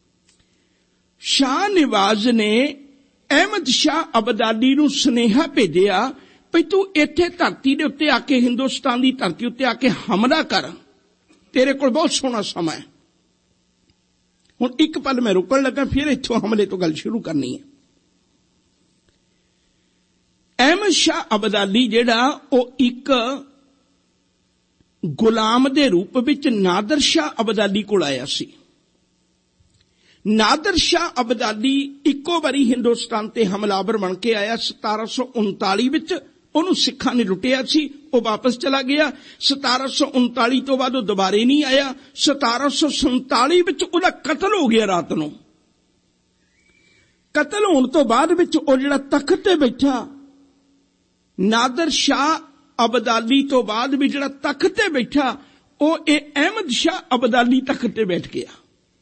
ਸ਼ਾਹ ਨਿਵਾਜ਼ ਨੇ ਅਹਿਮਦ ਸ਼ਾਹ ਅਬਦਾਲੀ ਨੂੰ ਸੁਨੇਹਾ ਭੇਜਿਆ ਵੀ ਤੂੰ ਇੱਥੇ ਧਰਤੀ ਦੇ ਉੱਤੇ ਆ ਕੇ, ਹਿੰਦੁਸਤਾਨ ਦੀ ਧਰਤੀ ਉੱਤੇ ਆ ਕੇ ਹਮਲਾ ਕਰ, ਤੇਰੇ ਕੋਲ ਬਹੁਤ ਸੋਹਣਾ ਸਮਾਂ ਹੈ। ਹੁਣ ਇੱਕ ਪਲ ਮੈਂ ਰੁਕਣ ਲੱਗਾ, ਫਿਰ ਇੱਥੋਂ ਹਮਲੇ ਤੋਂ ਗੱਲ ਸ਼ੁਰੂ ਕਰਨੀ ਹੈ। ਅਹਿਮਦ ਸ਼ਾਹ ਅਬਦਾਲੀ ਜਿਹੜਾ ਉਹ ਇੱਕ ਗੁਲਾਮ ਦੇ ਰੂਪ ਵਿੱਚ ਨਾਦਰ ਸ਼ਾਹ ਅਬਦਾਲੀ ਕੋਲ ਆਇਆ ਸੀ। ਨਾਦਰ ਸ਼ਾਹ ਅਬਦਾਲੀ ਇੱਕੋ ਵਾਰੀ ਹਿੰਦੁਸਤਾਨ ਤੇ ਹਮਲਾਵਰ ਬਣ ਕੇ ਆਇਆ ਸਤਾਰਾਂ ਸੌ ਉਨਤਾਲੀ ਵਿੱਚ ਉਹਨੂੰ ਸਿੱਖਾਂ ਨੇ ਲੁੱਟਿਆ ਸੀ, ਉਹ ਵਾਪਸ ਚਲਾ ਗਿਆ। ਸਤਾਰਾਂ ਸੌ ਉਨਤਾਲੀ ਤੋਂ ਬਾਅਦ ਉਹ ਦੁਬਾਰੇ ਨਹੀਂ ਆਇਆ। ਸਤਾਰਾਂ ਸੌ ਸੰਤਾਲੀ ਵਿੱਚ ਉਹਦਾ ਕਤਲ ਹੋ ਗਿਆ ਰਾਤ ਨੂੰ। ਕਤਲ ਹੋਣ ਤੋਂ ਬਾਅਦ ਵਿੱਚ ਉਹ ਜਿਹੜਾ ਤਖਤ ਤੇ ਬੈਠਾ, ਨਾਦਰ ਸ਼ਾਹ ਅਬਦਾਲੀ ਤੋਂ ਬਾਅਦ ਵੀ ਜਿਹੜਾ ਤਖਤ ਤੇ ਬੈਠਾ, ਉਹ ਇਹ ਅਹਿਮਦ ਸ਼ਾਹ ਅਬਦਾਲੀ ਤਖਤ ਤੇ ਬੈਠ ਗਿਆ।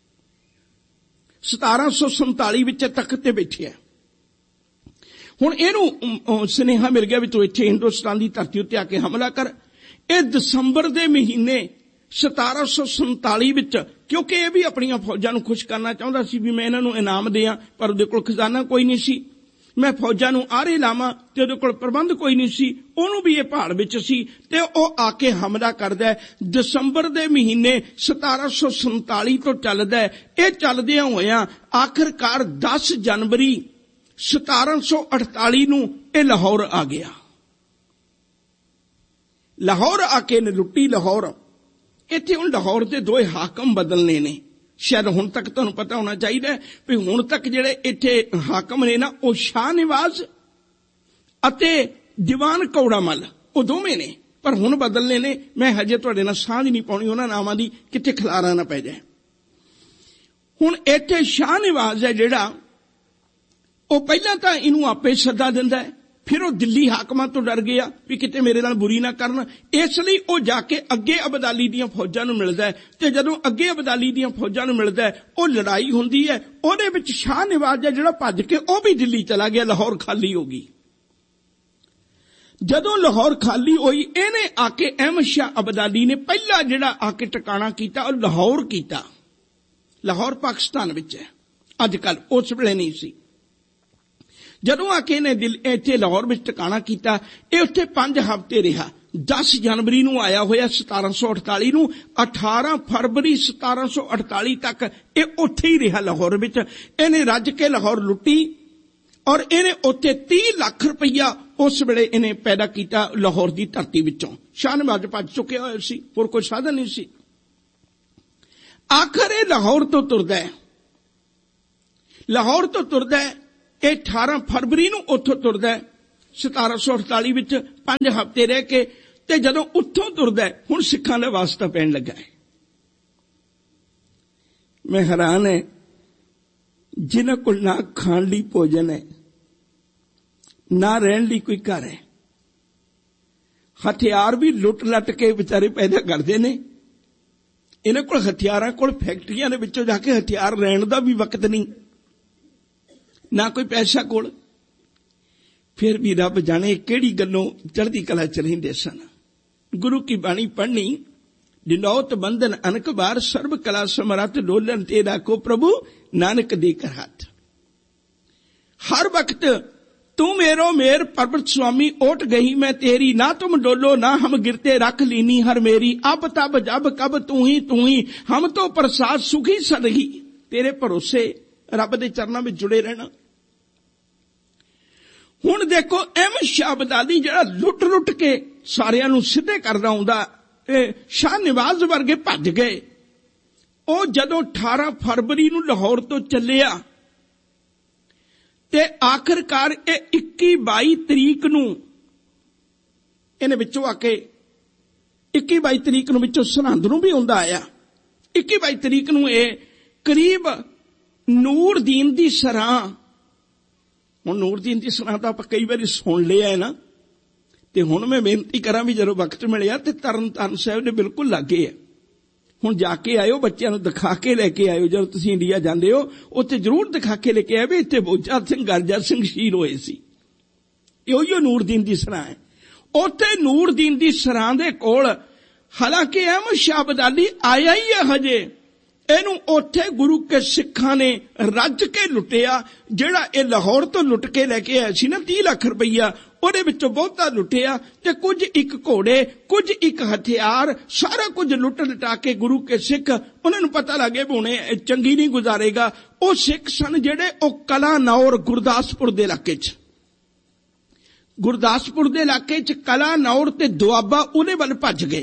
ਸਤਾਰਾਂ ਸੌ ਸੰਤਾਲੀ ਵਿੱਚ ਤਖਤ ਤੇ ਬੈਠਿਆ। ਹੁਣ ਇਹਨੂੰ ਸੁਨੇਹਾ ਮਿਲ ਗਿਆ ਵੀ ਤੂੰ ਇੱਥੇ ਹਿੰਦੁਸਤਾਨ ਦੀ ਧਰਤੀ ਉੱਤੇ ਆ ਕੇ ਹਮਲਾ ਕਰ। ਇਹ ਦਸੰਬਰ ਦੇ ਮਹੀਨੇ ਸਤਾਰਾਂ ਸੌ ਸੰਤਾਲੀ ਵਿੱਚ, ਕਿਉਂਕਿ ਇਹ ਵੀ ਆਪਣੀਆਂ ਫੌਜਾਂ ਨੂੰ ਖੁਸ਼ ਕਰਨਾ ਚਾਹੁੰਦਾ ਸੀ ਵੀ ਮੈਂ ਇਹਨਾਂ ਨੂੰ ਇਨਾਮ ਦਿਆਂ, ਪਰ ਉਹਦੇ ਕੋਲ ਖਜ਼ਾਨਾ ਕੋਈ ਨਹੀਂ ਸੀ। ਮੈਂ ਫੌਜਾਂ ਨੂੰ ਆਰੇ ਲਾਵਾਂ ਤੇ ਉਹਦੇ ਕੋਲ ਪ੍ਰਬੰਧ ਕੋਈ ਨਹੀਂ ਸੀ। ਉਹਨੂੰ ਵੀ ਇਹ ਭਾੜ ਵਿੱਚ ਸੀ ਤੇ ਉਹ ਆ ਕੇ ਹਮਲਾ ਕਰਦਾ। ਦਸੰਬਰ ਦੇ ਮਹੀਨੇ ਸਤਾਰਾਂ ਸੌ ਸੰਤਾਲੀ ਤੋਂ ਚੱਲਦਾ। ਇਹ ਚੱਲਦਿਆਂ ਹੋਇਆਂ ਆਖਿਰਕਾਰ ਦਸ ਜਨਵਰੀ ਸਤਾਰਾਂ ਸੌ ਅਠਤਾਲੀ ਨੂੰ ਇਹ ਲਾਹੌਰ ਆ ਗਿਆ। ਲਾਹੌਰ ਆ ਕੇ ਨੇ ਲੁੱਟੀ ਲਾਹੌਰ। ਇੱਥੇ ਹੁਣ ਲਾਹੌਰ ਦੇ ਦੋਏ ਹਾਕਮ ਬਦਲਨੇ ਨੇ। ਸ਼ਾਇਦ ਹੁਣ ਤੱਕ ਤੁਹਾਨੂੰ ਪਤਾ ਹੋਣਾ ਚਾਹੀਦਾ ਵੀ ਹੁਣ ਤੱਕ ਜਿਹੜੇ ਇੱਥੇ ਹਾਕਮ ਨੇ ਨਾ, ਉਹ ਸ਼ਾਹ ਨਿਵਾਜ਼ ਅਤੇ ਦੀਵਾਨ ਕੌੜਾ ਮੱਲ, ਉਹ ਦੋਵੇਂ ਨੇ, ਪਰ ਹੁਣ ਬਦਲਨੇ ਨੇ। ਮੈਂ ਹਜੇ ਤੁਹਾਡੇ ਨਾਲ ਸਾਂਝ ਨਹੀਂ ਪਾਉਣੀ ਉਹਨਾਂ ਨਾਵਾਂ ਦੀ, ਕਿਤੇ ਖਿਲਾਰਾ ਨਾ ਪੈ ਜਾਏ। ਹੁਣ ਇੱਥੇ ਸ਼ਾਹ ਨਿਵਾਜ਼ ਹੈ ਜਿਹੜਾ, ਉਹ ਪਹਿਲਾਂ ਤਾਂ ਇਹਨੂੰ ਆਪੇ ਸੱਦਾ ਦਿੰਦਾ ਹੈ, ਫਿਰ ਉਹ ਦਿੱਲੀ ਹਾਕਮਾਂ ਤੋਂ ਡਰ ਗਿਆ ਵੀ ਕਿਤੇ ਮੇਰੇ ਨਾਲ ਬੁਰੀ ਨਾ ਕਰਨ, ਇਸ ਲਈ ਉਹ ਜਾ ਕੇ ਅੱਗੇ ਅਬਦਾਲੀ ਦੀਆਂ ਫੌਜਾਂ ਨੂੰ ਮਿਲਦਾ ਹੈ। ਤੇ ਜਦੋਂ ਅੱਗੇ ਅਬਦਾਲੀ ਦੀਆਂ ਫੌਜਾਂ ਨੂੰ ਮਿਲਦਾ ਹੈ, ਉਹ ਲੜਾਈ ਹੁੰਦੀ ਹੈ। ਉਹਦੇ ਵਿੱਚ ਸ਼ਾਹ ਨਿਵਾਜ਼ ਹੈ ਜਿਹੜਾ ਭੱਜ ਕੇ ਉਹ ਵੀ ਦਿੱਲੀ ਚਲਾ ਗਿਆ, ਲਾਹੌਰ ਖਾਲੀ ਹੋ ਗਈ। ਜਦੋਂ ਲਾਹੌਰ ਖਾਲੀ ਹੋਈ, ਇਹਨੇ ਆ ਕੇ ਅਹਿਮਦ ਸ਼ਾਹ ਅਬਦਾਲੀ ਨੇ ਪਹਿਲਾ ਜਿਹੜਾ ਆ ਕੇ ਟਿਕਾਣਾ ਕੀਤਾ, ਉਹ ਲਾਹੌਰ ਕੀਤਾ। ਲਾਹੌਰ ਪਾਕਿਸਤਾਨ ਵਿੱਚ ਹੈ ਅੱਜ ਕੱਲ, ਉਸ ਵੇਲੇ ਨਹੀਂ ਸੀ। ਜਦੋਂ ਆ ਕੇ ਇਹਨੇ ਇੱਥੇ ਲਾਹੌਰ ਵਿੱਚ ਟਿਕਾਣਾ ਕੀਤਾ, ਇਹ ਉੱਥੇ ਪੰਜ ਹਫ਼ਤੇ ਰਿਹਾ। ਦਸ ਜਨਵਰੀ ਨੂੰ ਆਇਆ ਹੋਇਆ ਸਤਾਰਾਂ ਸੌ ਅਠਤਾਲੀ ਨੂੰ, ਅਠਾਰਾਂ ਫਰਵਰੀ ਸਤਾਰਾਂ ਸੌ ਅਠਤਾਲੀ ਤੱਕ ਇਹ ਉੱਥੇ ਹੀ ਰਿਹਾ ਲਾਹੌਰ ਵਿੱਚ। ਇਹਨੇ ਰੱਜ ਕੇ ਲਾਹੌਰ ਲੁੱਟੀ ਔਰ ਇਹਨੇ ਉੱਥੇ ਤੀਹ ਲੱਖ ਰੁਪਈਆ ਉਸ ਵੇਲੇ ਇਹਨੇ ਪੈਦਾ ਕੀਤਾ ਲਾਹੌਰ ਦੀ ਧਰਤੀ ਵਿੱਚੋਂ। ਸ਼ਾਹ ਨਿਵਾਜ਼ ਭੱਜ ਚੁੱਕਿਆ ਹੋਇਆ ਸੀ, ਹੋਰ ਕੋਈ ਸਾਧਨ ਨਹੀਂ ਸੀ। ਆਖਰ ਇਹ ਲਾਹੌਰ ਤੋਂ ਤੁਰਦਾ ਹੈ। ਲਾਹੌਰ ਤੋਂ ਤੁਰਦਾ ਹੈ ਇਹ ਅਠਾਰਾਂ ਫਰਵਰੀ ਨੂੰ ਉੱਥੋਂ ਤੁਰਦਾ ਹੈ ਸਤਾਰਾਂ ਸੌ ਅਠਤਾਲੀ ਵਿੱਚ, ਪੰਜ ਹਫ਼ਤੇ ਰਹਿ ਕੇ। ਤੇ ਜਦੋਂ ਉੱਥੋਂ ਤੁਰਦਾ ਹੈ, ਹੁਣ ਸਿੱਖਾਂ ਦਾ ਵਾਸਤਾ ਪੈਣ ਲੱਗਾ ਹੈ। ਮੈਂ ਹੈਰਾਨ ਹੈ, ਜਿਨ੍ਹਾਂ ਕੋਲ ਨਾ ਖਾਣ ਲਈ ਭੋਜਨ ਹੈ, ਨਾ ਰਹਿਣ ਲਈ ਕੋਈ ਘਰ ਹੈ, ਹਥਿਆਰ ਵੀ ਲੁੱਟ ਲੱਟ ਕੇ ਵਿਚਾਰੇ ਪੈਦਾ ਕਰਦੇ ਨੇ। ਇਹਨਾਂ ਕੋਲ ਹਥਿਆਰਾਂ ਕੋਲ ਫੈਕਟਰੀਆਂ ਦੇ ਵਿੱਚੋਂ ਜਾ ਕੇ ਹਥਿਆਰ ਲੈਣ ਦਾ ਵੀ ਵਕਤ ਨਹੀਂ, ਨਾ ਕੋਈ ਪੈਸਾ ਕੋਲ। ਫਿਰ ਵੀ ਰੱਬ ਜਾਣੇ ਕਿਹੜੀ ਗੱਲੋਂ ਚੜ੍ਹਦੀ ਕਲਾ ਚ ਰਹਿੰਦੇ ਸਨ। ਗੁਰੂ ਕੀ ਬਾਣੀ ਪੜ੍ਹਨੀ, ਦਿਨੌਤ ਬੰਧਨ ਅਨਕ ਬਾਰ, ਸਰਬ ਕਲਾ ਸਮਰੱਥ ਡੋਲਨ ਤੇ ਰਾਖੋ ਪ੍ਰਭੂ ਨਾਨਕ ਦੇ ਕਰ ਹੱਥ। ਹਰ ਵਕਤ ਤੂੰ ਮੇਰੋ ਮੇਰ ਪਰਬਤ ਸੁਆਮੀ, ਓਟ ਗਈ ਮੈਂ ਤੇਰੀ, ਨਾ ਤੁਮ ਡੋਲੋ ਨਾ ਹਮ ਗਿਰਤੇ, ਰੱਖ ਲੀਨੀ ਹਰ ਮੇਰੀ, ਅਬ ਤਬ ਜਬ ਕਬ ਤੂੰ ਹੀ ਤੂੰ ਹੀ, ਹਮ ਤੋਂ ਪ੍ਰਸਾਦ ਸੁਖੀ ਸਦਹੀ। ਤੇਰੇ ਭਰੋਸੇ ਰੱਬ ਦੇ ਚਰਨਾਂ ਵਿੱਚ ਜੁੜੇ ਰਹਿਣਾ। ਹੁਣ ਦੇਖੋ ਅਹਿਮਦ ਸ਼ਾਹ ਅਬਦਾਲੀ ਜਿਹੜਾ ਲੁੱਟ ਲੁੱਟ ਕੇ ਸਾਰਿਆਂ ਨੂੰ ਸਿੱਧੇ ਕਰਦਾ ਹੁੰਦਾ, ਇਹ ਸ਼ਾਹ ਨਿਵਾਜ਼ ਵਰਗੇ ਭੱਜ ਗਏ। ਉਹ ਜਦੋਂ ਅਠਾਰਾਂ ਫਰਵਰੀ ਨੂੰ ਲਾਹੌਰ ਤੋਂ ਚੱਲਿਆ ਤੇ ਆਖਿਰਕਾਰ ਇਹ ਇੱਕੀ ਬਾਈ ਤਰੀਕ ਨੂੰ ਇਹਨੇ ਵਿੱਚੋਂ ਆ ਕੇ ਇੱਕੀ ਬਾਈ ਤਰੀਕ ਨੂੰ ਵਿੱਚੋਂ ਸਰਹੰਦ ਨੂੰ ਵੀ ਆਉਂਦਾ ਆਇਆ। ਇੱਕੀ ਬਾਈ ਤਰੀਕ ਨੂੰ ਇਹ ਕਰੀਬ ਨੂਰਦੀਨ ਦੀ ਸਰਾਂ, ਹੁਣ ਨੂਰਦੀਨ ਦੀ ਸਰਾਂ ਤਾਂ ਆਪਾਂ ਕਈ ਵਾਰੀ ਸੁਣ ਲਿਆ ਹੈ ਨਾ, ਤੇ ਹੁਣ ਮੈਂ ਬੇਨਤੀ ਕਰਾਂ ਵੀ ਜਦੋਂ ਵਕਤ ਮਿਲਿਆ ਤੇ ਤਰਨ ਤਾਰਨ ਸਾਹਿਬ ਦੇ ਬਿਲਕੁਲ ਲਾਗੇ ਹੈ। ਹੁਣ ਜਾ ਕੇ ਆਇਓ, ਬੱਚਿਆਂ ਨੂੰ ਦਿਖਾ ਕੇ ਲੈ ਕੇ ਆਇਓ। ਜਦੋਂ ਤੁਸੀਂ ਇੰਡੀਆ ਜਾਂਦੇ ਹੋ ਉੱਥੇ ਜ਼ਰੂਰ ਦਿਖਾ ਕੇ ਲੈ ਕੇ ਆਇਓ ਵੀ ਇੱਥੇ ਬੋਚਾ ਸਿੰਘ ਗਰਜਾ ਸਿੰਘ ਸ਼ਹੀਦ ਹੋਏ ਸੀ। ਇਹੋ ਨੂਰਦੀਨ ਦੀ ਸਰਾਂ ਹੈ। ਉੱਥੇ ਨੂਰਦੀਨ ਦੀ ਸਰਾਂ ਦੇ ਕੋਲ, ਹਾਲਾਂਕਿ ਅਹਿਮਦ ਸ਼ਾਹ ਅਬਦਾਲੀ ਆਇਆ ਹੀ ਹੈ ਹਜੇ, ਇਹਨੂੰ ਉੱਥੇ ਗੁਰੂ ਕੇ ਸਿੱਖਾਂ ਨੇ ਰੱਜ ਕੇ ਲੁੱਟਿਆ। ਜਿਹੜਾ ਇਹ ਲਾਹੌਰ ਤੋਂ ਲੁੱਟ ਕੇ ਲੈ ਕੇ ਆਇਆ ਸੀ ਨਾ ਤੀਹ ਲੱਖ ਰੁਪਈਆ, ਉਹਦੇ ਵਿੱਚੋਂ ਬਹੁਤਾ ਲੁੱਟਿਆ ਤੇ ਕੁਝ ਇੱਕ ਘੋੜੇ, ਕੁਝ ਇੱਕ ਹਥਿਆਰ, ਸਾਰਾ ਕੁਝ ਲੁੱਟ ਲਟਾ ਕੇ ਗੁਰੂ ਕੇ ਸਿੱਖ, ਉਹਨਾਂ ਨੂੰ ਪਤਾ ਲੱਗੇ ਵੀ ਹੁਣੇ ਚੰਗੀ ਨਹੀਂ ਗੁਜ਼ਾਰੇਗਾ। ਉਹ ਸਿੱਖ ਸਨ ਜਿਹੜੇ ਉਹ ਕਲਾਨੌਰ ਗੁਰਦਾਸਪੁਰ ਦੇ ਇਲਾਕੇ 'ਚ, ਗੁਰਦਾਸਪੁਰ ਦੇ ਇਲਾਕੇ 'ਚ ਕਲਾਨੌਰ ਤੇ ਦੁਆਬਾ, ਉਹਦੇ ਵੱਲ ਭੱਜ ਗਏ।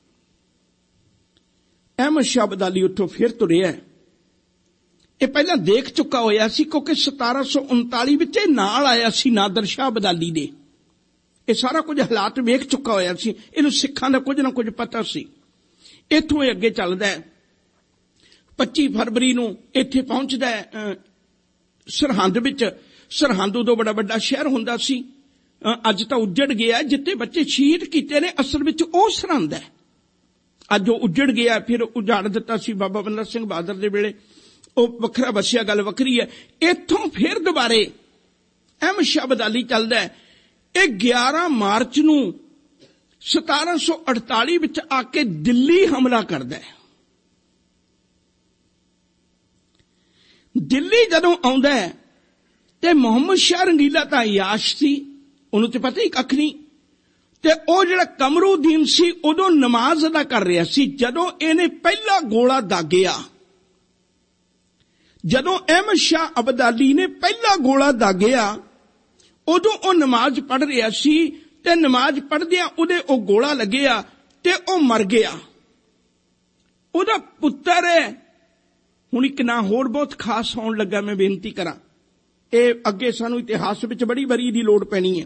ਅਹਿਮਦ ਸ਼ਾਹ ਅਬਦਾਲੀ ਉੱਥੋਂ ਫਿਰ ਤੁਰਿਆ। ਇਹ ਪਹਿਲਾਂ ਦੇਖ ਚੁੱਕਾ ਹੋਇਆ ਸੀ, ਕਿਉਂਕਿ ਸਤਾਰਾਂ ਸੌ ਉਨਤਾਲੀ ਵਿੱਚ ਇਹ ਨਾਲ ਆਇਆ ਸੀ ਨਾਦਰ ਸ਼ਾਹ ਅਬਦਾਲੀ ਦੇ। ਇਹ ਸਾਰਾ ਕੁਝ ਹਾਲਾਤ ਵੇਖ ਚੁੱਕਾ ਹੋਇਆ ਸੀ, ਇਹਨੂੰ ਸਿੱਖਾਂ ਦਾ ਕੁਝ ਨਾ ਕੁਝ ਪਤਾ ਸੀ। ਇੱਥੋਂ ਇਹ ਅੱਗੇ ਚੱਲਦਾ ਹੈ। ਪੱਚੀ ਫਰਵਰੀ ਨੂੰ ਇੱਥੇ ਪਹੁੰਚਦਾ ਹੈ ਸਰਹੰਦ ਵਿੱਚ। ਸਰਹੰਦ ਉਦੋਂ ਬੜਾ ਵੱਡਾ ਸ਼ਹਿਰ ਹੁੰਦਾ ਸੀ, ਅੱਜ ਤਾਂ ਉੱਜੜ ਗਿਆ। ਜਿੱਥੇ ਬੱਚੇ ਸ਼ਹੀਦ ਕੀਤੇ ਨੇ ਅਸਲ ਵਿੱਚ ਉਹ ਸਰਹੰਦ ਹੈ, ਅੱਜ ਉਹ ਉੱਜੜ ਗਿਆ। ਫਿਰ ਉਜਾੜ ਦਿੱਤਾ ਸੀ ਬਾਬਾ ਬੰਦਾ ਸਿੰਘ ਬਹਾਦਰ ਦੇ ਵੇਲੇ, ਉਹ ਵੱਖਰਾ ਵਸਿਆ, ਗੱਲ ਵੱਖਰੀ ਹੈ। ਇੱਥੋਂ ਫਿਰ ਦੁਬਾਰੇ ਅਹਿਮਦ ਸ਼ਾਹ ਅਬਦਾਲੀ ਚੱਲਦਾ ਹੈ। ਇਹ ਗਿਆਰਾਂ ਮਾਰਚ ਨੂੰ ਸਤਾਰਾਂ ਸੌ ਅੜਤਾਲੀ ਵਿੱਚ ਆ ਕੇ ਦਿੱਲੀ ਹਮਲਾ ਕਰਦਾ ਹੈ। ਦਿੱਲੀ ਜਦੋਂ ਆਉਂਦਾ ਹੈ ਤੇ ਮੁਹੰਮਦ ਸ਼ਾਹ ਰੰਗੀਲਾ ਤਾਂ ਯਾਸ਼ ਸੀ, ਉਹਨੂੰ ਤੇ ਪਤਾ ਹੀ ਕੱਖ ਨਹੀਂ। ਤੇ ਉਹ ਜਿਹੜਾ ਕਮਰੂਦੀਨ ਸੀ ਉਦੋਂ ਨਮਾਜ਼ ਅਦਾ ਕਰ ਰਿਹਾ ਸੀ। ਜਦੋਂ ਇਹਨੇ ਪਹਿਲਾ ਗੋਲਾ ਦਾਗਿਆ, ਜਦੋਂ ਅਹਿਮਦ ਸ਼ਾਹ ਅਬਦਾਲੀ ਨੇ ਪਹਿਲਾ ਗੋਲਾ ਦਾਗਿਆ, ਉਦੋਂ ਉਹ ਨਮਾਜ਼ ਪੜ੍ਹ ਰਿਹਾ ਸੀ ਤੇ ਨਮਾਜ਼ ਪੜ੍ਹਦਿਆਂ ਉਹਦੇ ਉਹ ਗੋਲਾ ਲੱਗਿਆ ਤੇ ਉਹ ਮਰ ਗਿਆ। ਉਹਦਾ ਪੁੱਤਰ ਹੈ। ਹੁਣ ਇੱਕ ਨਾਂ ਹੋਰ ਬਹੁਤ ਖਾਸ ਹੋਣ ਲੱਗਾ, ਮੈਂ ਬੇਨਤੀ ਕਰਾਂ, ਇਹ ਅੱਗੇ ਸਾਨੂੰ ਇਤਿਹਾਸ ਵਿੱਚ ਬੜੀ ਵਾਰੀ ਦੀ ਲੋੜ ਪੈਣੀ ਹੈ।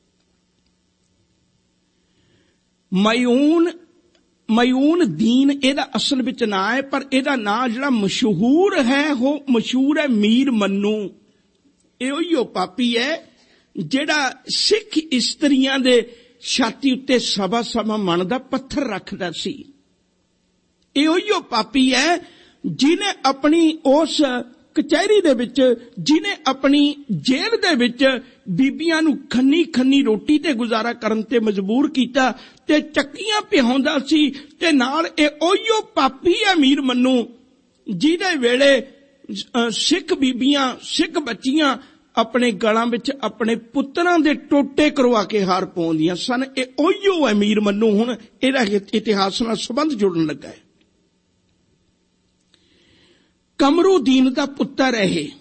ਮਯੂਨ ਮਯੂਨ ਦੀਨ ਇਹਦਾ ਅਸਲ ਵਿੱਚ ਨਾਂ ਹੈ, ਪਰ ਇਹਦਾ ਨਾਂ ਜਿਹੜਾ ਮਸ਼ਹੂਰ ਹੈ ਉਹ ਮਸ਼ਹੂਰ ਹੈ ਮੀਰ ਮੰਨੂ। ਇਹ ਉਹੀ ਉਹ ਪਾਪੀ ਹੈ ਜਿਹੜਾ ਸਿੱਖ ਇਸਤਰੀਆਂ ਦੇ ਛਾਤੀ ਉੱਤੇ ਸਵਾ ਸਵਾ ਮਣ ਦਾ ਪੱਥਰ ਰੱਖਦਾ ਸੀ। ਇਹ ਉਹੀ ਉਹ ਪਾਪੀ ਹੈ ਜਿਹਨੇ ਆਪਣੀ ਉਸ ਕਚਹਿਰੀ ਦੇ ਵਿੱਚ, ਜਿਹਨੇ ਆਪਣੀ ਜੇਲ੍ਹ ਦੇ ਵਿੱਚ ਬੀਬੀਆਂ ਨੂੰ ਖੰਨੀ ਖੰਨੀ ਰੋਟੀ ਤੇ ਗੁਜ਼ਾਰਾ ਕਰਨ ਤੇ ਮਜਬੂਰ ਕੀਤਾ ਤੇ ਚੱਕੀਆਂ ਪਿਹਾਉਂਦਾ ਸੀ। ਤੇ ਨਾਲ ਇਹ ਉਹੀ ਪਾਪੀ ਹੈ ਮੀਰ ਮੰਨੂ ਜਿਹਦੇ ਵੇਲੇ ਸਿੱਖ ਬੀਬੀਆਂ, ਸਿੱਖ ਬੱਚੀਆਂ ਆਪਣੇ ਗਲਾਂ ਵਿੱਚ ਆਪਣੇ ਪੁੱਤਰਾਂ ਦੇ ਟੋਟੇ ਕਰਵਾ ਕੇ ਹਾਰ ਪਾਉਂਦੀਆਂ ਸਨ। ਇਹ ਉਹੀ ਹੈ ਮੀਰ ਮੰਨੂ। ਹੁਣ ਇਹਦਾ ਇਤਿਹਾਸ ਨਾਲ ਸੰਬੰਧ ਜੁੜਨ ਲੱਗਾ ਹੈ। ਕਮਰੂਦੀਨ ਦਾ ਪੁੱਤਰ ਹੈ ਇਹ।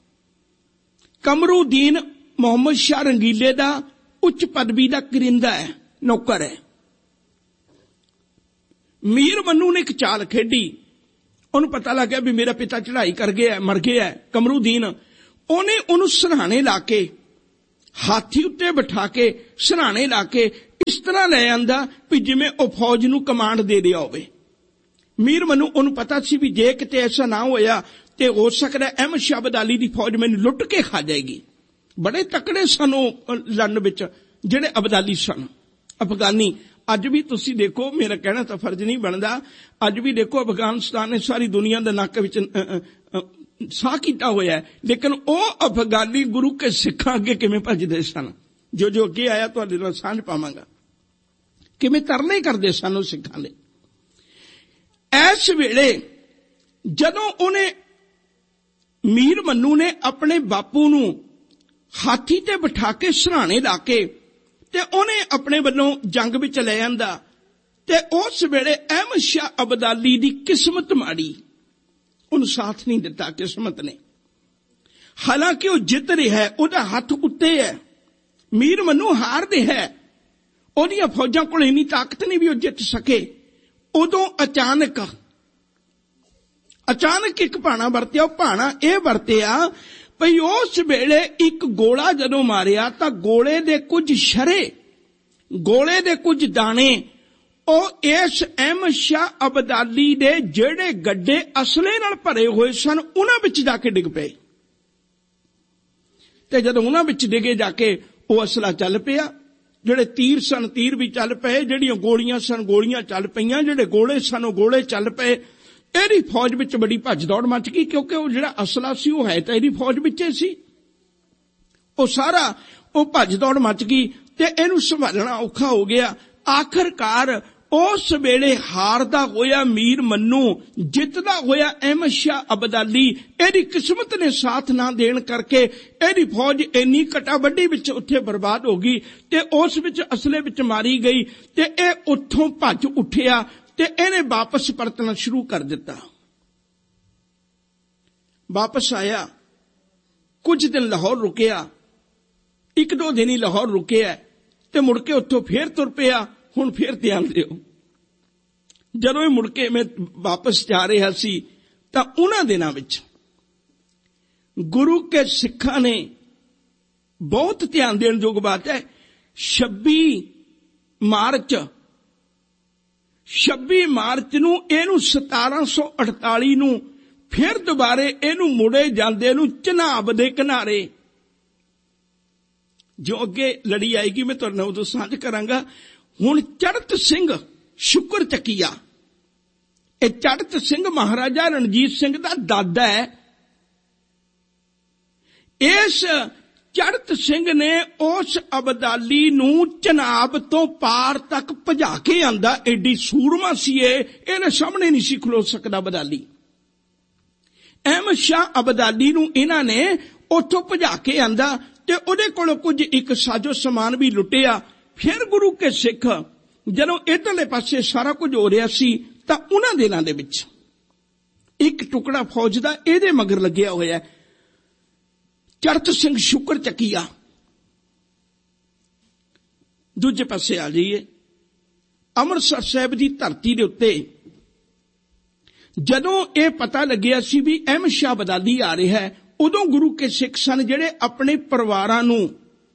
ਕਮਰੂਦੀਨ ਮੁਹੰਮਦ ਸ਼ਾਹ ਰੰਗੀਲੇ ਦਾ ਉੱਚ ਪਦਵੀ ਦਾ ਕਰਿੰਦਾ ਹੈ, ਨੌਕਰ ਹੈ। ਮੀਰ ਮੰਨੂ ਨੇ ਇੱਕ ਚਾਲ ਖੇਡੀ। ਉਹਨੂੰ ਪਤਾ ਲੱਗਿਆ ਵੀ ਮੇਰਾ ਪਿਤਾ ਚੜ੍ਹਾਈ ਕਰ ਗਿਆ, ਮਰ ਗਿਆ ਕਮਰੂਦੀਨ। ਉਹਨੇ ਉਹਨੂੰ ਸਿਰਹਾਣੇ ਲਾ ਕੇ, ਹਾਥੀ ਉੱਤੇ ਬਿਠਾ ਕੇ ਸਿਰਹਾਣੇ ਲਾ ਕੇ ਇਸ ਤਰ੍ਹਾਂ ਲੈ ਆਂਦਾ ਵੀ ਜਿਵੇਂ ਉਹ ਫੌਜ ਨੂੰ ਕਮਾਂਡ ਦੇ ਰਿਹਾ ਹੋਵੇ। ਮੀਰ ਮੰਨੂ ਉਹਨੂੰ ਪਤਾ ਸੀ ਵੀ ਜੇ ਕਿਤੇ ਐਸਾ ਨਾ ਹੋਇਆ ਤੇ ਹੋ ਸਕਦਾ ਅਹਿਮਦ ਸ਼ਾਹ ਅਬਦਾਲੀ ਦੀ ਫੌਜ ਮੈਨੂੰ ਲੁੱਟ ਕੇ ਖਾ ਜਾਏਗੀ। ਬੜੇ ਤਕੜੇ ਸਨ ਉਹ ਲੜਨ ਵਿੱਚ ਜਿਹੜੇ ਅਬਦਾਲੀ ਸਨ, ਅਫਗਾਨੀ। ਅੱਜ ਵੀ ਤੁਸੀਂ ਦੇਖੋ, ਮੇਰਾ ਕਹਿਣਾ ਤਾਂ ਫਰਜ਼ ਨਹੀਂ ਬਣਦਾ, ਅੱਜ ਵੀ ਦੇਖੋ ਅਫਗਾਨਿਸਤਾਨ ਨੇ ਸਾਰੀ ਦੁਨੀਆ ਦੇ ਨੱਕ ਵਿੱਚ ਸਾਹ ਕੀਤਾ ਹੋਇਆ, ਲੇਕਿਨ ਉਹ ਅਫਗਾਨੀ ਗੁਰੂ ਕੇ ਸਿੱਖਾਂ ਅੱਗੇ ਕਿਵੇਂ ਭੱਜਦੇ ਸਨ। ਜੋ ਜੋ ਅੱਗੇ ਆਇਆ ਤੁਹਾਡੇ ਨਾਲ ਸਾਂਝ ਪਾਵਾਂਗਾ, ਕਿਵੇਂ ਤਰਲੇ ਕਰਦੇ ਸਨ ਉਹ ਸਿੱਖਾਂ ਦੇ। ਇਸ ਵੇਲੇ ਜਦੋਂ ਉਹਨੇ, ਮੀਰ ਮੰਨੂ ਨੇ ਆਪਣੇ ਬਾਪੂ ਨੂੰ ਹਾਥੀ ਤੇ ਬਿਠਾ ਕੇ ਸਿਰਹਾਣੇ ਲਾ ਕੇ ਤੇ ਉਹਨੇ ਆਪਣੇ ਵੱਲੋਂ ਜੰਗ ਵਿੱਚ ਲੈ ਆਂਦਾ, ਤੇ ਉਸ ਵੇਲੇ ਅਹਿਮਦ ਸ਼ਾਹ ਅਬਦਾਲੀ ਦੀ ਕਿਸਮਤ ਮਾੜੀ, ਉਹਨੂੰ ਸਾਥ ਨਹੀਂ ਦਿੱਤਾ ਕਿਸਮਤ ਨੇ। ਹਾਲਾਂਕਿ ਉਹ ਜਿੱਤ ਰਿਹਾ ਹੈ, ਉਹਦਾ ਹੱਥ ਉੱਤੇ ਹੈ, ਮੀਰ ਮੰਨੂ ਹਾਰ ਰਿਹਾ ਹੈ, ਉਹਦੀਆਂ ਫੌਜਾਂ ਕੋਲ ਇੰਨੀ ਤਾਕਤ ਨਹੀਂ ਵੀ ਉਹ ਜਿੱਤ ਸਕੇ। ਉਦੋਂ ਅਚਾਨਕ ਅਚਾਨਕ ਇੱਕ ਭਾਣਾ ਵਰਤਿਆ। ਉਹ ਭਾਣਾ ਇਹ ਵਰਤਿਆ ਭਈ ਉਸ ਵੇਲੇ ਇੱਕ ਗੋਲਾ ਜਦੋਂ ਮਾਰਿਆ ਤਾਂ ਗੋਲੇ ਦੇ ਕੁਝ ਸ਼ਰੇ, ਗੋਲੇ ਦੇ ਕੁਝ ਦਾਣੇ ਉਹ ਇਸ ਅਹਿਮਦ ਸ਼ਾਹ ਅਬਦਾਲੀ ਦੇ ਜਿਹੜੇ ਗੱਡੇ ਅਸਲੇ ਨਾਲ ਭਰੇ ਹੋਏ ਸਨ ਉਹਨਾਂ ਵਿੱਚ ਜਾ ਕੇ ਡਿੱਗ ਪਏ। ਤੇ ਜਦੋਂ ਉਹਨਾਂ ਵਿੱਚ ਡਿੱਗੇ ਜਾ ਕੇ ਉਹ ਅਸਲਾ ਚੱਲ ਪਿਆ। ਜਿਹੜੇ ਤੀਰ ਸਨ ਤੀਰ ਵੀ ਚੱਲ ਪਏ, ਜਿਹੜੀਆਂ ਗੋਲੀਆਂ ਸਨ ਗੋਲੀਆਂ ਚੱਲ ਪਈਆਂ, ਜਿਹੜੇ ਗੋਲੇ ਸਨ ਉਹ ਗੋਲੇ ਚੱਲ ਪਏ। ਇਹਦੀ ਫੌਜ ਵਿੱਚ ਬੜੀ ਭੱਜ ਦੌੜ ਮਚ ਗਈ, ਕਿਉਂਕਿ ਉਹ ਜਿਹੜਾ ਅਸਲਾ ਸੀ ਉਹ ਹੈ ਤਾਂ ਇਹਦੀ ਫੌਜ ਵਿੱਚ ਹੀ ਸੀ। ਉਹ ਸਾਰਾ ਉਹ ਭੱਜ ਦੌੜ ਮਚ ਗਈ ਤੇ ਇਹਨੂੰ ਸੰਭਾਲਣਾ ਔਖਾ ਹੋ ਗਿਆ। ਆਖਰਕਾਰ ਉਸ ਵੇਲੇ ਹਾਰਦਾ ਹੋਇਆ ਮੀਰ ਮੰਨੂ, ਜਿੱਤਦਾ ਹੋਇਆ ਅਹਿਮਦ ਸ਼ਾਹ ਅਬਦਾਲੀ, ਇਹਦੀ ਕਿਸਮਤ ਨੇ ਸਾਥ ਨਾ ਦੇਣ ਕਰਕੇ ਇਹਦੀ ਫੌਜ ਇੰਨੀ ਘਟਾ ਵੱਡੀ ਵਿੱਚ ਉੱਥੇ ਬਰਬਾਦ ਹੋ ਗਈ ਤੇ ਉਸ ਵਿੱਚ ਅਸਲੇ ਵਿੱਚ ਮਾਰੀ ਗਈ। ਤੇ ਇਹ ਉੱਥੋਂ ਭੱਜ ਉੱਠਿਆ ਤੇ ਇਹਨੇ ਵਾਪਸ ਪਰਤਣਾ ਸ਼ੁਰੂ ਕਰ ਦਿੱਤਾ। ਵਾਪਸ ਆਇਆ, ਕੁਝ ਦਿਨ ਲਾਹੌਰ ਰੁਕਿਆ, ਇੱਕ ਦੋ ਦਿਨ ਹੀ ਲਾਹੌਰ ਰੁਕਿਆ ਤੇ ਮੁੜ ਕੇ ਉੱਥੋਂ ਫੇਰ ਤੁਰ ਪਿਆ। ਹੁਣ ਫੇਰ ਧਿਆਨ ਦਿਓ, ਜਦੋਂ ਇਹ ਮੁੜ ਕੇ ਮੈਂ ਵਾਪਸ ਜਾ ਰਿਹਾ ਸੀ ਤਾਂ ਉਹਨਾਂ ਦਿਨਾਂ ਵਿੱਚ ਗੁਰੂ ਕੇ ਸਿੱਖਾਂ ਨੇ, ਬਹੁਤ ਧਿਆਨ ਦੇਣ ਯੋਗ ਬਾਤ ਹੈ, ਛੱਬੀ ਮਾਰਚ ਛੱਬੀ ਮਾਰਚ ਨੂੰ ਇਹਨੂੰ ਸਤਾਰਾਂ ਸੌ ਅਠਤਾਲੀ ਨੂੰ ਫਿਰ ਦੁਬਾਰੇ ਇਹਨੂੰ ਮੁੜੇ ਜਾਂਦੇ ਨੂੰ ਚਨਾਬ ਦੇ ਕਿਨਾਰੇ, ਜੋ ਅੱਗੇ ਲੜੀ ਆਏਗੀ ਮੈਂ ਤੁਹਾਡੇ ਨਾਲ ਉਦੋਂ ਸਾਂਝ ਕਰਾਂਗਾ। ਹੁਣ ਚੜ੍ਹਤ ਸਿੰਘ ਸ਼ੁਕਰ ਚੱਕੀਆ, ਇਹ ਚੜ੍ਹਤ ਸਿੰਘ ਮਹਾਰਾਜਾ ਰਣਜੀਤ ਸਿੰਘ ਦਾ ਦਾਦਾ ਹੈ। ਇਸ ਚੜ੍ਹਤ ਸਿੰਘ ਨੇ ਉਸ ਅਬਦਾਲੀ ਨੂੰ ਚਨਾਬ ਤੋਂ ਪਾਰ ਤੱਕ ਭਜਾ ਕੇ ਆਂਦਾ। ਐਡੀ ਸੂਰਮਾ ਸੀ ਇਹ, ਇਹਦੇ ਸਾਹਮਣੇ ਨਹੀਂ ਸੀ ਖਲੋ ਸਕਦਾ ਅਬਦਾਲੀ। ਅਹਿਮਦ ਸ਼ਾਹ ਅਬਦਾਲੀ ਨੂੰ ਇਹਨਾਂ ਨੇ ਉੱਥੋਂ ਭਜਾ ਕੇ ਆਂਦਾ ਤੇ ਉਹਦੇ ਕੋਲੋਂ ਕੁਝ ਇੱਕ ਸਾਜੋ ਸਮਾਨ ਵੀ ਲੁੱਟਿਆ। ਫਿਰ ਗੁਰੂ ਕੇ ਸਿੱਖ ਜਦੋਂ ਇੱਧਰਲੇ ਪਾਸੇ ਸਾਰਾ ਕੁਝ ਹੋ ਰਿਹਾ ਸੀ ਤਾਂ ਉਹਨਾਂ ਦਿਨਾਂ ਦੇ ਵਿੱਚ ਇੱਕ ਟੁਕੜਾ ਫੌਜ ਦਾ ਇਹਦੇ ਮਗਰ ਲੱਗਿਆ ਹੋਇਆ, ਚੜ੍ਹਤ ਸਿੰਘ ਸ਼ੁਕਰ ਚੱਕੀਆ। ਦੂਜੇ ਪਾਸੇ ਆ ਜਾਈਏ, ਅੰਮ੍ਰਿਤਸਰ ਸਾਹਿਬ ਦੀ ਧਰਤੀ ਦੇ ਉੱਤੇ ਜਦੋਂ ਇਹ ਪਤਾ ਲੱਗਿਆ ਸੀ ਵੀ ਅਹਿਮਦ ਸ਼ਾਹ ਅਬਦਾਲੀ ਆ ਰਿਹਾ ਹੈ, ਉਦੋਂ ਗੁਰੂ ਕੇ ਸਿੱਖ ਸਨ ਜਿਹੜੇ ਆਪਣੇ ਪਰਿਵਾਰਾਂ ਨੂੰ,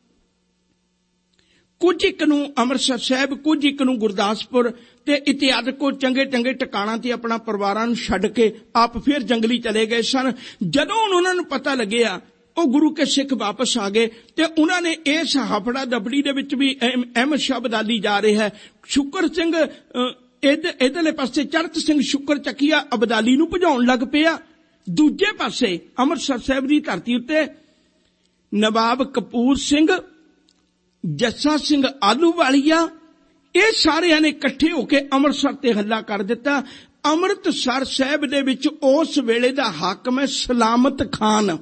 ਕੁਝ ਇੱਕ ਨੂੰ ਅੰਮ੍ਰਿਤਸਰ ਸਾਹਿਬ, ਕੁਝ ਇੱਕ ਨੂੰ ਗੁਰਦਾਸਪੁਰ ਤੇ ਇਤਿਆਦਿ ਕੋ ਚੰਗੇ ਚੰਗੇ ਟਿਕਾਣਾ ਤੇ ਆਪਣਾ ਪਰਿਵਾਰਾਂ ਨੂੰ ਛੱਡ ਕੇ ਆਪ ਫਿਰ ਜੰਗਲੀ ਚਲੇ ਗਏ ਸਨ। ਜਦੋਂ ਉਹਨਾਂ ਨੂੰ ਪਤਾ ਲੱਗਿਆ ਉਹ ਗੁਰੂ ਕੇ ਸਿੱਖ ਵਾਪਸ ਆ ਗਏ ਤੇ ਉਹਨਾਂ ਨੇ ਇਸ ਹਫੜਾ ਦਬੜੀ ਦੇ ਵਿੱਚ ਵੀ ਅਹਿਮਦ ਸ਼ਾਹ ਅਬਦਾਲੀ ਜਾ ਰਿਹਾ ਹੈ। ਸ਼ੁਕਰ ਸਿੰਘ ਇਧਰਲੇ ਪਾਸੇ ਚੜ੍ਹਤ ਸਿੰਘ ਸ਼ੁਕਰ ਚੱਕੀਆ ਅਬਦਾਲੀ ਨੂੰ ਭਜਾਉਣ ਲੱਗ ਪਿਆ। ਦੂਜੇ ਪਾਸੇ ਅੰਮ੍ਰਿਤਸਰ ਸਾਹਿਬ ਦੀ ਧਰਤੀ ਉੱਤੇ ਨਵਾਬ ਕਪੂਰ ਸਿੰਘ, ਜੱਸਾ ਸਿੰਘ ਆਲੂਵਾਲੀਆ, ਇਹ ਸਾਰਿਆਂ ਨੇ ਇਕੱਠੇ ਹੋ ਕੇ ਅੰਮ੍ਰਿਤਸਰ ਤੇ ਹੱਲਾ ਕਰ ਦਿੱਤਾ। ਅੰਮ੍ਰਿਤਸਰ ਸਾਹਿਬ ਦੇ ਵਿੱਚ ਉਸ ਵੇਲੇ ਦਾ ਹਾਕਮ ਹੈ ਸਲਾਮਤ ਖਾਨ।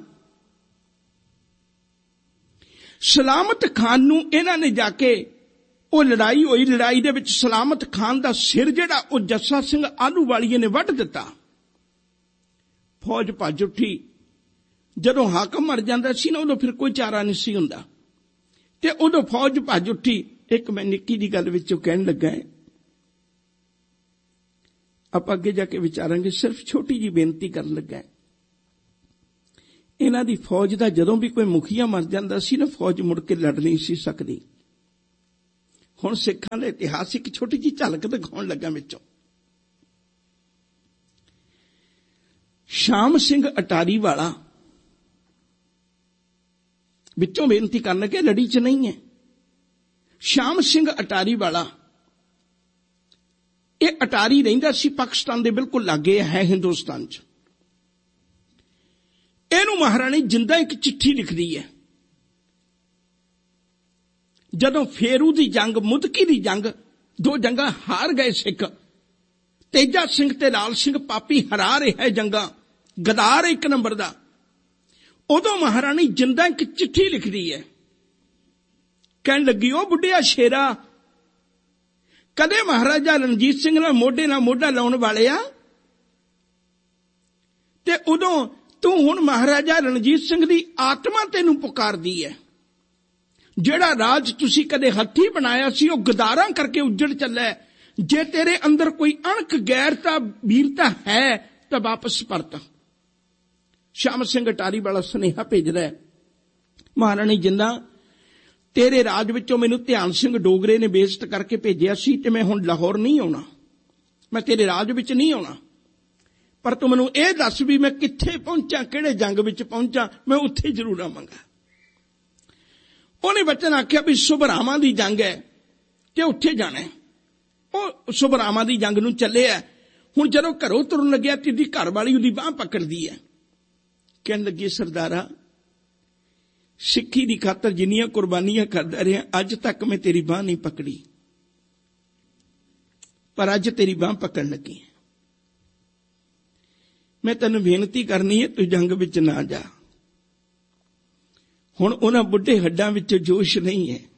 ਸਲਾਮਤ ਖਾਨ ਨੂੰ ਇਹਨਾਂ ਨੇ ਜਾ ਕੇ, ਉਹ ਲੜਾਈ ਹੋਈ, ਲੜਾਈ ਦੇ ਵਿੱਚ ਸਲਾਮਤ ਖਾਨ ਦਾ ਸਿਰ ਜਿਹੜਾ ਉਹ ਜੱਸਾ ਸਿੰਘ ਆਲੂਵਾਲੀਏ ਨੇ ਵੱਢ ਦਿੱਤਾ। ਫੌਜ ਭੱਜ ਉੱਠੀ। ਜਦੋਂ ਹਾਕਮ ਮਰ ਜਾਂਦਾ ਸੀ ਨਾ ਉਦੋਂ ਫਿਰ ਕੋਈ ਚਾਰਾ ਨਹੀਂ ਸੀ ਹੁੰਦਾ ਤੇ ਉਦੋਂ ਫੌਜ ਭੱਜ ਉੱਠੀ। ਇੱਕ ਮੈਂ ਨਿੱਕੀ ਦੀ ਗੱਲ ਵਿੱਚੋਂ ਕਹਿਣ ਲੱਗਾ ਹੈ, ਆਪਾਂ ਅੱਗੇ ਜਾ ਕੇ ਵਿਚਾਰਾਂਗੇ, ਸਿਰਫ ਛੋਟੀ ਜੀ ਬੇਨਤੀ ਕਰਨ ਲੱਗਾ। ਇਹਨਾਂ ਦੀ ਫੌਜ ਦਾ ਜਦੋਂ ਵੀ ਕੋਈ ਮੁਖੀਆ ਮਰ ਜਾਂਦਾ ਸੀ ਨਾ, ਫੌਜ ਮੁੜ ਕੇ ਲੜ ਨਹੀਂ ਸੀ ਸਕਦੀ। ਹੁਣ ਸਿੱਖਾਂ ਦਾ ਇਤਿਹਾਸ ਇੱਕ ਛੋਟੀ ਜਿਹੀ ਝਲਕ ਦਿਖਾਉਣ ਲੱਗਾ ਵਿੱਚੋਂ। ਸ਼ਾਮ ਸਿੰਘ ਅਟਾਰੀ ਵਾਲਾ ਵਿੱਚੋਂ ਬੇਨਤੀ ਕਰਨ ਲੱਗੇ, ਲੜੀ ਚ ਨਹੀਂ ਹੈ। ਸ਼ਾਮ ਸਿੰਘ ਅਟਾਰੀ ਵਾਲਾ, ਇਹ ਅਟਾਰੀ ਰਹਿੰਦਾ ਸੀ ਪਾਕਿਸਤਾਨ ਦੇ ਬਿਲਕੁਲ ਲਾਗੇ ਹੈ ਹਿੰਦੁਸਤਾਨ ਚ। ਇਹਨੂੰ ਮਹਾਰਾਣੀ ਜਿੰਦਾ ਇੱਕ ਚਿੱਠੀ ਲਿਖਦੀ ਹੈ। ਜਦੋਂ ਫੇਰੂ ਦੀ ਜੰਗ, ਮੁਦਕੀ ਦੀ ਜੰਗ, ਦੋ ਜੰਗਾਂ ਹਾਰ ਗਏ ਸਿੱਖ, ਤੇਜਾ ਸਿੰਘ ਤੇ ਲਾਲ ਸਿੰਘ ਪਾਪੀ ਹਰਾ ਰਿਹਾ ਜੰਗਾਂ, ਗਦਾਰ ਇੱਕ ਨੰਬਰ ਦਾ, ਉਦੋਂ ਮਹਾਰਾਣੀ ਜਿੰਦਾ ਇੱਕ ਚਿੱਠੀ ਲਿਖਦੀ ਹੈ। ਕਹਿਣ ਲੱਗੀ, ਉਹ ਬੁੱਢਿਆ ਸ਼ੇਰਾ, ਕਦੇ ਮਹਾਰਾਜਾ ਰਣਜੀਤ ਸਿੰਘ ਨਾਲ ਮੋਢੇ ਨਾਲ ਮੋਢਾ ਲਾਉਣ ਵਾਲਿਆ, ਤੇ ਉਦੋਂ ਤੂੰ ਹੁਣ ਮਹਾਰਾਜਾ ਰਣਜੀਤ ਸਿੰਘ ਦੀ ਆਤਮਾ ਤੈਨੂੰ ਪੁਕਾਰਦੀ ਹੈ। ਜਿਹੜਾ ਰਾਜ ਤੁਸੀਂ ਕਦੇ ਹੱਥੀਂ ਬਣਾਇਆ ਸੀ ਉਹ ਗਦਾਰਾਂ ਕਰਕੇ ਉੱਜੜ ਚੱਲਿਆ। ਜੇ ਤੇਰੇ ਅੰਦਰ ਕੋਈ ਅਣਖ ਗੈਰਤਾ ਵੀਰਤਾ ਹੈ ਤਾਂ ਵਾਪਸ ਪਰਤ। ਸ਼ਾਮ ਸਿੰਘ ਅਟਾਰੀ ਵਾਲਾ ਸੁਨੇਹਾ ਭੇਜਦਾ ਹੈ, ਮਹਾਰਾਣੀ ਜਿੰਦਾ, ਤੇਰੇ ਰਾਜ ਵਿੱਚੋਂ ਮੈਨੂੰ ਧਿਆਨ ਸਿੰਘ ਡੋਗਰੇ ਨੇ ਬੇਇੱਜ਼ਤ ਕਰਕੇ ਭੇਜਿਆ ਸੀ ਤੇ ਮੈਂ ਹੁਣ ਲਾਹੌਰ ਨਹੀਂ ਆਉਣਾ, ਮੈਂ ਤੇਰੇ ਰਾਜ ਵਿੱਚ ਨਹੀਂ ਆਉਣਾ, ਪਰ ਤੂੰ ਮੈਨੂੰ ਇਹ ਦੱਸ ਵੀ ਮੈਂ ਕਿੱਥੇ ਪਹੁੰਚਾਂ, ਕਿਹੜੇ ਜੰਗ ਵਿੱਚ ਪਹੁੰਚਾਂ, ਮੈਂ ਉੱਥੇ ਜ਼ਰੂਰ ਆਵਾਂਗਾ। ਉਹਨੇ ਵਚਨ ਆਖਿਆ ਵੀ ਸੁਭਰਾਵਾਂ ਦੀ ਜੰਗ ਹੈ ਤੇ ਉੱਥੇ ਜਾਣਾ। ਉਹ ਸੁਭਰਾਵਾਂ ਦੀ ਜੰਗ ਨੂੰ ਚੱਲਿਆ। ਹੁਣ ਜਦੋਂ ਘਰੋਂ ਤੁਰਨ ਲੱਗਿਆ ਤੇ ਉਹਦੀ ਘਰ ਵਾਲੀ ਉਹਦੀ ਬਾਂਹ ਪਕੜਦੀ ਹੈ। ਕਹਿਣ ਲੱਗੀ, ਸਰਦਾਰਾ, ਸਿੱਖੀ ਦੀ ਖਾਤਰ ਜਿੰਨੀਆਂ ਕੁਰਬਾਨੀਆਂ ਕਰਦਾ ਰਿਹਾ, ਅੱਜ ਤੱਕ ਮੈਂ ਤੇਰੀ ਬਾਂਹ ਨਹੀਂ ਪਕੜੀ, ਪਰ ਅੱਜ ਤੇਰੀ ਬਾਂਹ ਪਕੜਨ ਲੱਗੀ। ਮੈਂ ਤੈਨੂੰ ਬੇਨਤੀ ਕਰਨੀ ਹੈ, ਤੂੰ ਜੰਗ ਵਿੱਚ ਨਾ ਜਾ। ਹੁਣ ਉਹਨਾਂ ਬੁੱਢੇ ਹੱਡਾਂ ਵਿੱਚ ਜੋਸ਼ ਨਹੀਂ ਹੈ।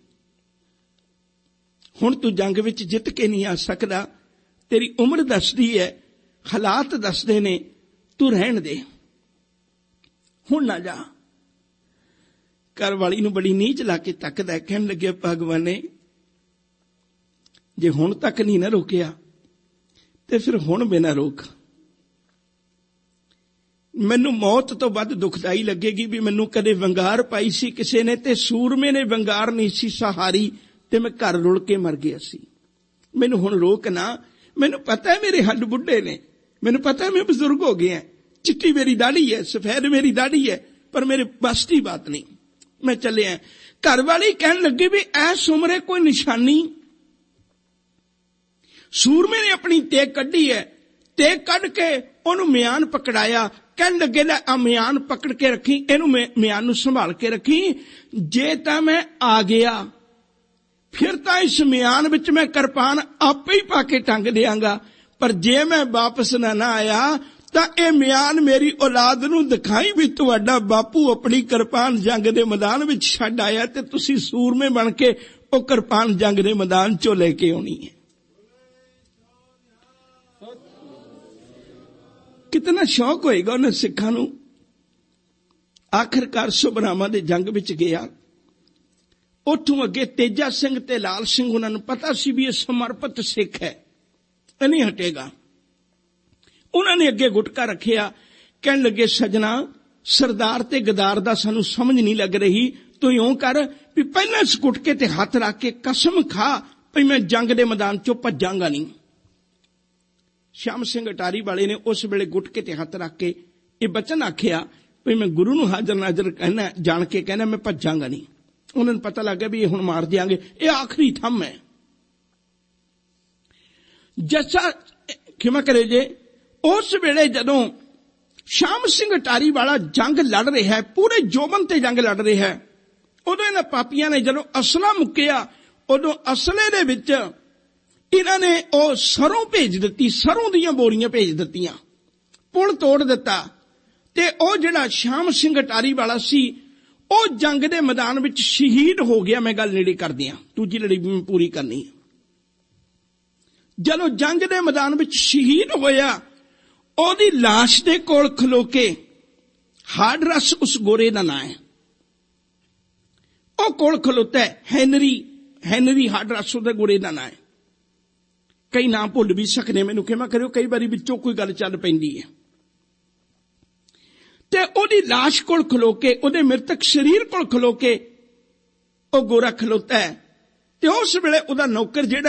ਹੁਣ ਤੂੰ ਜੰਗ ਵਿੱਚ ਜਿੱਤ ਕੇ ਨਹੀਂ ਆ ਸਕਦਾ। ਤੇਰੀ ਉਮਰ ਦੱਸਦੀ ਹੈ, ਹਾਲਾਤ ਦੱਸਦੇ ਨੇ, ਤੂੰ ਰਹਿਣ ਦੇ, ਹੁਣ ਨਾ ਜਾ। ਘਰ ਵਾਲੀ ਨੂੰ ਬੜੀ ਨੀਚ ਲਾ ਕੇ ਤੱਕਦਾ। ਕਹਿਣ ਲੱਗਿਆ, ਭਗਵਾਨੇ, ਜੇ ਹੁਣ ਤੱਕ ਨਹੀਂ ਨਾ ਰੋਕਿਆ ਤੇ ਫਿਰ ਹੁਣ ਬਿਨਾਂ ਰੋਕ। ਮੈਨੂੰ ਮੌਤ ਤੋਂ ਵੱਧ ਦੁਖਦਾਈ ਲੱਗੇਗੀ ਵੀ ਮੈਨੂੰ ਕਦੇ ਵੰਗਾਰ ਪਾਈ ਸੀ ਕਿਸੇ ਨੇ ਤੇ ਸੂਰਮੇ ਨੇ ਵੰਗਾਰ ਨਹੀਂ ਸੀ ਸਹਾਰੀ, ਤੇ ਮੈਂ ਘਰ ਰੁਲ ਕੇ ਮਰ ਗਿਆ ਸੀ। ਮੈਨੂੰ ਹੁਣ ਰੋਕ ਨਾ, ਮੈਨੂੰ ਪਤਾ ਹੈ ਮੇਰੇ ਹੱਡ ਬੁੱਢੇ ਨੇ, ਮੈਨੂੰ ਪਤਾ ਹੈ ਮੈਂ ਬਜ਼ੁਰਗ ਹੋ ਗਿਆ, ਚਿੱਟੀ ਮੇਰੀ ਦਾੜੀ ਹੈ, ਸਫੈਦ ਮੇਰੀ ਦਾੜੀ ਹੈ, ਪਰ ਮੇਰੇ ਬਸ ਦੀ ਬਾਤ ਨਹੀਂ, ਮੈਂ ਚੱਲਿਆ। ਘਰ ਵਾਲੀ ਕਹਿਣ ਲੱਗੀ ਵੀ ਐਸ ਉਮਰੇ ਕੋਈ ਨਿਸ਼ਾਨੀ? ਸੂਰਮੇ ਨੇ ਆਪਣੀ ਤੇਗ ਕੱਢੀ ਹੈ, ਤੇਗ ਕੱਢ ਕੇ ਉਹਨੂੰ ਮਿਆਨ ਪਕੜਾਇਆ। ਕਹਿਣ ਲੱਗੇ ਲੈ ਆ ਮਿਆਨ ਪਕੜ ਕੇ ਰੱਖੀ, ਇਹਨੂੰ ਮਿਆਨ ਨੂੰ ਸੰਭਾਲ ਕੇ ਰੱਖੀ, ਜੇ ਤਾਂ ਮੈਂ ਆ ਗਿਆ ਫਿਰ ਤਾਂ ਇਸ ਮਿਆਨ ਵਿੱਚ ਮੈਂ ਕਿਰਪਾਨ ਆਪੇ ਹੀ ਪਾ ਕੇ ਟੰਗ ਦਿਆਂਗਾ, ਪਰ ਜੇ ਮੈਂ ਵਾਪਸ ਨਾ ਨਾ ਆਇਆ ਤਾਂ ਇਹ ਮਿਆਨ ਮੇਰੀ ਔਲਾਦ ਨੂੰ ਦਿਖਾਈ ਵੀ ਤੁਹਾਡਾ ਬਾਪੂ ਆਪਣੀ ਕਿਰਪਾਨ ਜੰਗ ਦੇ ਮੈਦਾਨ ਵਿੱਚ ਛੱਡ ਆਇਆ ਤੇ ਤੁਸੀਂ ਸੂਰਮੇ ਬਣ ਕੇ ਉਹ ਕਿਰਪਾਨ ਜੰਗ ਦੇ ਮੈਦਾਨ ਚੋਂ ਲੈ ਕੇ ਆਉਣੀ ਹੈ। ਕਿਤਨਾ ਸ਼ੌਕ ਹੋਏਗਾ ਉਹਨਾਂ ਸਿੱਖਾਂ ਨੂੰ। ਆਖਿਰਕਾਰ ਸੁਬਰਾਮਾ ਦੇ ਜੰਗ ਵਿੱਚ ਗਿਆ। ਉੱਥੋਂ ਅੱਗੇ ਤੇਜਾ ਸਿੰਘ ਤੇ ਲਾਲ ਸਿੰਘ, ਉਹਨਾਂ ਨੂੰ ਪਤਾ ਸੀ ਵੀ ਇਹ ਸਮਰਪਿਤ ਸਿੱਖ ਹੈ, ਇਹ ਨਹੀਂ ਹਟੇਗਾ। ਉਹਨਾਂ ਨੇ ਅੱਗੇ ਗੁਟਕਾ ਰੱਖਿਆ। ਕਹਿਣ ਲੱਗੇ ਸਜਣਾ, ਸਰਦਾਰ ਤੇ ਗਦਾਰ ਦਾ ਸਾਨੂੰ ਸਮਝ ਨਹੀਂ ਲੱਗ ਰਹੀ, ਤੂੰ ਇਉਂ ਕਰ ਵੀ ਪਹਿਲਾਂ ਇਸ ਗੁਟਕੇ ਤੇ ਹੱਥ ਰੱਖ ਕੇ ਕਸਮ ਖਾ ਵੀ ਮੈਂ ਜੰਗ ਦੇ ਮੈਦਾਨ ਚੋਂ ਭੱਜਾਂਗਾ ਨਹੀਂ। ਸ਼ਾਮ ਸਿੰਘ ਅਟਾਰੀ ਵਾਲੇ ਨੇ ਉਸ ਵੇਲੇ ਗੁਟਕੇ ਤੇ ਹੱਥ ਰੱਖ ਕੇ ਇਹ ਬਚਨ ਆਖਿਆ ਵੀ ਮੈਂ ਗੁਰੂ ਨੂੰ ਹਾਜ਼ਰ ਨਾਜ਼ਰ ਕਹਿਣਾ, ਜਾਣ ਕੇ ਕਹਿਣਾ ਮੈਂ ਭੱਜਾਂਗਾ ਨਹੀਂ। ਉਹਨਾਂ ਨੂੰ ਪਤਾ ਲੱਗ ਗਿਆ ਵੀ ਇਹ ਹੁਣ ਮਾਰ ਦਿਆਂਗੇ, ਇਹ ਆਖਰੀ ਥੰਮ ਹੈ। ਜੱਸਾ ਖਿਮਾ ਕਰੇ ਜੇ, ਉਸ ਵੇਲੇ ਜਦੋਂ ਸ਼ਾਮ ਸਿੰਘ ਅਟਾਰੀ ਵਾਲਾ ਜੰਗ ਲੜ ਰਿਹਾ ਹੈ, ਪੂਰੇ ਜੋਬਨ ਤੇ ਜੰਗ ਲੜ ਰਿਹਾ ਹੈ, ਉਦੋਂ ਇਹਨਾਂ ਪਾਪੀਆਂ ਨੇ ਜਦੋਂ ਅਸਲਾ ਮੁੱਕਿਆ, ਉਦੋਂ ਅਸਲੇ ਦੇ ਵਿੱਚ ਇਹਨਾਂ ਨੇ ਉਹ ਸਰੋਂ ਭੇਜ ਦਿੱਤੀ, ਸਰੋਂ ਦੀਆਂ ਬੋਰੀਆਂ ਭੇਜ ਦਿੱਤੀਆਂ, ਪੁਲ ਤੋੜ ਦਿੱਤਾ। ਤੇ ਉਹ ਜਿਹੜਾ ਸ਼ਾਮ ਸਿੰਘ ਅਟਾਰੀ ਵਾਲਾ ਸੀ ਉਹ ਜੰਗ ਦੇ ਮੈਦਾਨ ਵਿੱਚ ਸ਼ਹੀਦ ਹੋ ਗਿਆ। ਮੈਂ ਗੱਲ ਨੇੜੇ ਕਰਦੀ ਹਾਂ, ਦੂਜੀ ਲੜੀ ਵੀ ਮੈਂ ਪੂਰੀ ਕਰਨੀ ਹੈ। ਜਦੋਂ ਜੰਗ ਦੇ ਮੈਦਾਨ ਵਿੱਚ ਸ਼ਹੀਦ ਹੋਇਆ, ਉਹਦੀ ਲਾਸ਼ ਦੇ ਕੋਲ ਖਲੋ ਕੇ, ਹਾਡਰਸ ਉਸ ਗੋਰੇ ਦਾ ਨਾਂ ਹੈ, ਉਹ ਕੋਲ ਖਲੋਤਾ ਹੈ, ਹੈਨਰੀ ਹੈਨਰੀ ਹਾਡਰਸ ਉਹਦੇ ਗੋਰੇ ਦਾ ਨਾਂ ਹੈ। ਕਈ ਨਾਂ ਭੁੱਲ ਵੀ ਸਕਦੇ, ਮੈਨੂੰ ਕਿਵੇਂ ਕਰਿਓ, ਕਈ ਵਾਰੀ ਵਿੱਚੋਂ ਕੋਈ ਗੱਲ ਚੱਲ ਪੈਂਦੀ ਹੈ। ਤੇ ਉਹਦੀ ਲਾਸ਼ ਕੋਲ ਖਲੋ ਕੇ, ਉਹਦੇ ਮ੍ਰਿਤਕ ਸਰੀਰ ਕੋਲ ਖਲੋ ਕੇ ਉਹ ਗੋਰਾ ਖਲੋਤਾ ਹੈ। ਤੇ ਉਸ ਵੇਲੇ ਉਹਦਾ ਨੌਕਰ ਜਿਹੜਾ